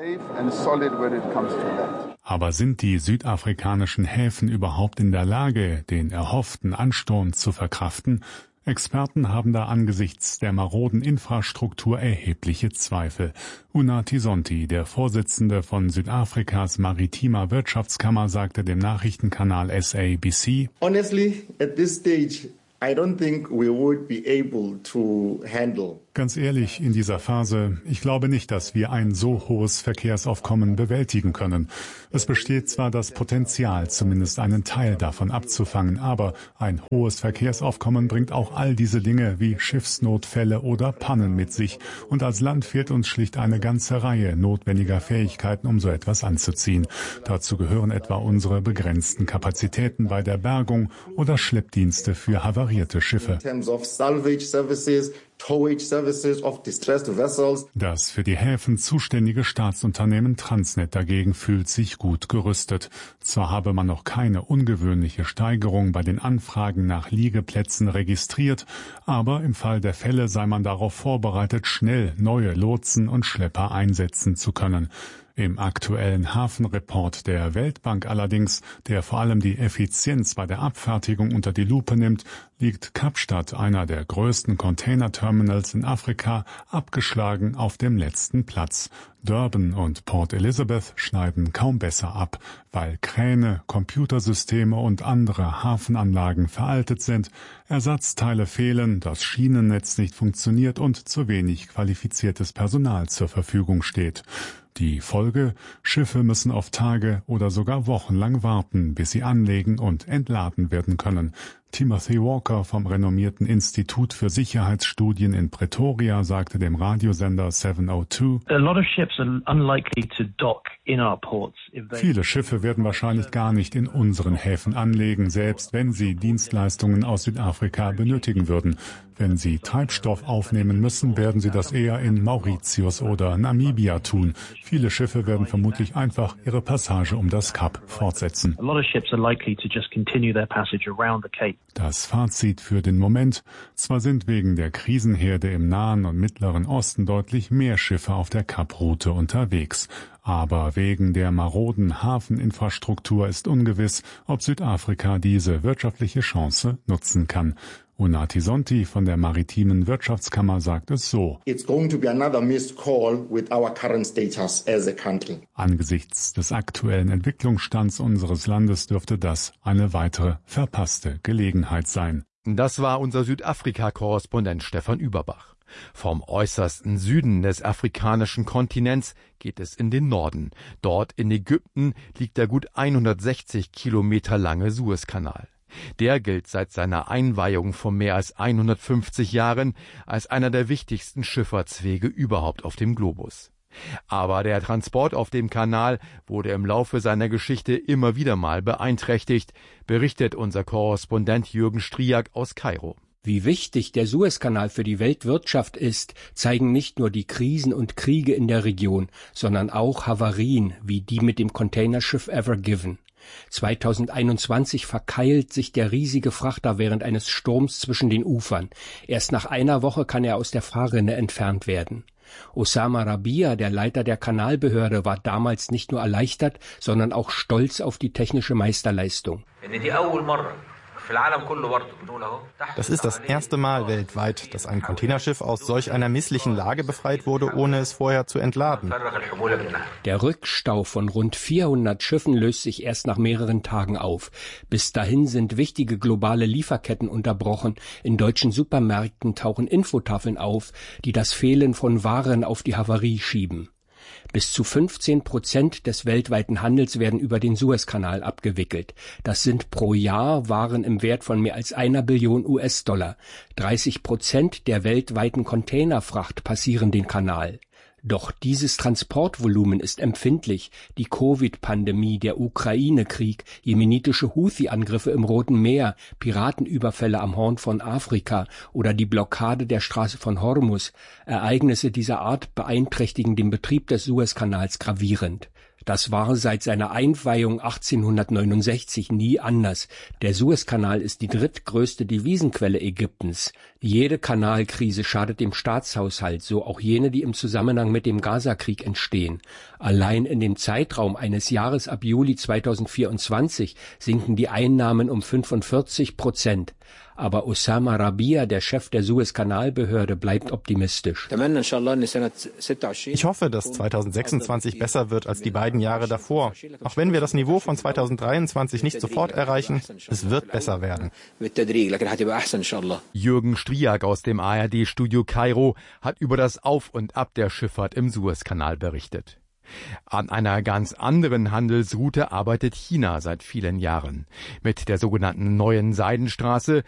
Speaker 12: Aber sind die südafrikanischen Häfen überhaupt in der Lage, den erhofften Ansturm zu verkraften? Experten haben da angesichts der maroden Infrastruktur erhebliche Zweifel. Una Tisonti, der Vorsitzende von Südafrikas maritimer Wirtschaftskammer, sagte dem Nachrichtenkanal S A B C:
Speaker 13: Honestly, at this stage, I don't think we would be able to handle.
Speaker 12: Ganz ehrlich, in dieser Phase, ich glaube nicht, dass wir ein so hohes Verkehrsaufkommen bewältigen können. Es besteht zwar das Potenzial, zumindest einen Teil davon abzufangen, aber ein hohes Verkehrsaufkommen bringt auch all diese Dinge wie Schiffsnotfälle oder Pannen mit sich. Und als Land fehlt uns schlicht eine ganze Reihe notwendiger Fähigkeiten, um so etwas anzuziehen. Dazu gehören etwa unsere begrenzten Kapazitäten bei der Bergung oder Schleppdienste für havarierte Schiffe.
Speaker 13: In terms of salvage services, towage services of distressed vessels.
Speaker 12: Das für die Häfen zuständige Staatsunternehmen Transnet dagegen fühlt sich gut gerüstet. Zwar habe man noch keine ungewöhnliche Steigerung bei den Anfragen nach Liegeplätzen registriert, aber im Fall der Fälle sei man darauf vorbereitet, schnell neue Lotsen und Schlepper einsetzen zu können. Im aktuellen Hafenreport der Weltbank allerdings, der vor allem die Effizienz bei der Abfertigung unter die Lupe nimmt, liegt Kapstadt, einer der größten Containerterminals in Afrika, abgeschlagen auf dem letzten Platz. Durban und Port Elizabeth schneiden kaum besser ab, weil Kräne, Computersysteme und andere Hafenanlagen veraltet sind, Ersatzteile fehlen, das Schienennetz nicht funktioniert und zu wenig qualifiziertes Personal zur Verfügung steht. Die Folge: Schiffe müssen auf Tage oder sogar Wochen lang warten, bis sie anlegen und entladen werden können. Timothy Walker vom renommierten Institut für Sicherheitsstudien in Pretoria sagte dem Radiosender seven oh two: Viele Schiffe werden wahrscheinlich gar nicht in unseren Häfen anlegen, selbst wenn sie Dienstleistungen aus Südafrika benötigen würden. Wenn sie Treibstoff aufnehmen müssen, werden sie das eher in Mauritius oder Namibia tun. Viele Schiffe werden vermutlich einfach ihre Passage um das Kap fortsetzen. Das Fazit für den Moment: Zwar sind wegen der Krisenherde im Nahen und Mittleren Osten deutlich mehr Schiffe auf der Kaproute unterwegs, aber wegen der maroden Hafeninfrastruktur ist ungewiss, ob Südafrika diese wirtschaftliche Chance nutzen kann. Una Tisonti von der maritimen Wirtschaftskammer sagt es so:
Speaker 13: It's going to be another missed call with our current status as a country.
Speaker 12: Angesichts des aktuellen Entwicklungsstands unseres Landes dürfte das eine weitere verpasste Gelegenheit sein.
Speaker 11: Das war unser Südafrika-Korrespondent Stefan Überbach. Vom äußersten Süden des afrikanischen Kontinents geht es in den Norden. Dort in Ägypten liegt der gut hundertsechzig Kilometer lange Suezkanal. Der gilt seit seiner Einweihung vor mehr als hundertfünfzig Jahren als einer der wichtigsten Schifffahrtswege überhaupt auf dem Globus. Aber der Transport auf dem Kanal wurde im Laufe seiner Geschichte immer wieder mal beeinträchtigt, berichtet unser Korrespondent Jürgen Striak aus Kairo.
Speaker 14: Wie wichtig der Suezkanal für die Weltwirtschaft ist, zeigen nicht nur die Krisen und Kriege in der Region, sondern auch Havarien wie die mit dem Containerschiff Ever Given. zweitausendeinundzwanzig verkeilt sich der riesige Frachter während eines Sturms zwischen den Ufern. Erst nach einer Woche kann er aus der Fahrrinne entfernt werden. Osama Rabia, der Leiter der Kanalbehörde, war damals nicht nur erleichtert, sondern auch stolz auf die technische Meisterleistung.
Speaker 15: Das ist das erste Mal weltweit, dass ein Containerschiff aus solch einer misslichen Lage befreit wurde, ohne es vorher zu entladen.
Speaker 14: Der Rückstau von rund vierhundert Schiffen löst sich erst nach mehreren Tagen auf. Bis dahin sind wichtige globale Lieferketten unterbrochen. In deutschen Supermärkten tauchen Infotafeln auf, die das Fehlen von Waren auf die Havarie schieben. Bis zu fünfzehn Prozent des weltweiten Handels werden über den Suezkanal abgewickelt. Das sind pro Jahr Waren im Wert von mehr als einer Billion U S-Dollar. dreißig Prozent der weltweiten Containerfracht passieren den Kanal. Doch dieses Transportvolumen ist empfindlich. Die Covid-Pandemie, der Ukraine-Krieg, jemenitische Houthi-Angriffe im Roten Meer, Piratenüberfälle am Horn von Afrika oder die Blockade der Straße von Hormuz. Ereignisse dieser Art beeinträchtigen den Betrieb des Suezkanals gravierend. Das war seit seiner Einweihung achtzehnhundertneunundsechzig nie anders. Der Suezkanal ist die drittgrößte Devisenquelle Ägyptens. Jede Kanalkrise schadet dem Staatshaushalt, so auch jene, die im Zusammenhang mit dem Gaza-Krieg entstehen. Allein in dem Zeitraum eines Jahres ab Juli zweitausendvierundzwanzig sinken die Einnahmen um fünfundvierzig Prozent. Aber Osama Rabia, der Chef der Suezkanalbehörde, bleibt optimistisch.
Speaker 15: Ich hoffe, dass zweitausendsechsundzwanzig besser wird als die beiden Jahre davor. Auch wenn wir das Niveau von zweitausenddreiundzwanzig nicht sofort erreichen, es wird besser werden.
Speaker 11: Jürgen Striak aus dem A R D-Studio Kairo hat über das Auf und Ab der Schifffahrt im Suezkanal berichtet. An einer ganz anderen Handelsroute arbeitet China seit vielen Jahren. Mit der sogenannten Neuen Seidenstraße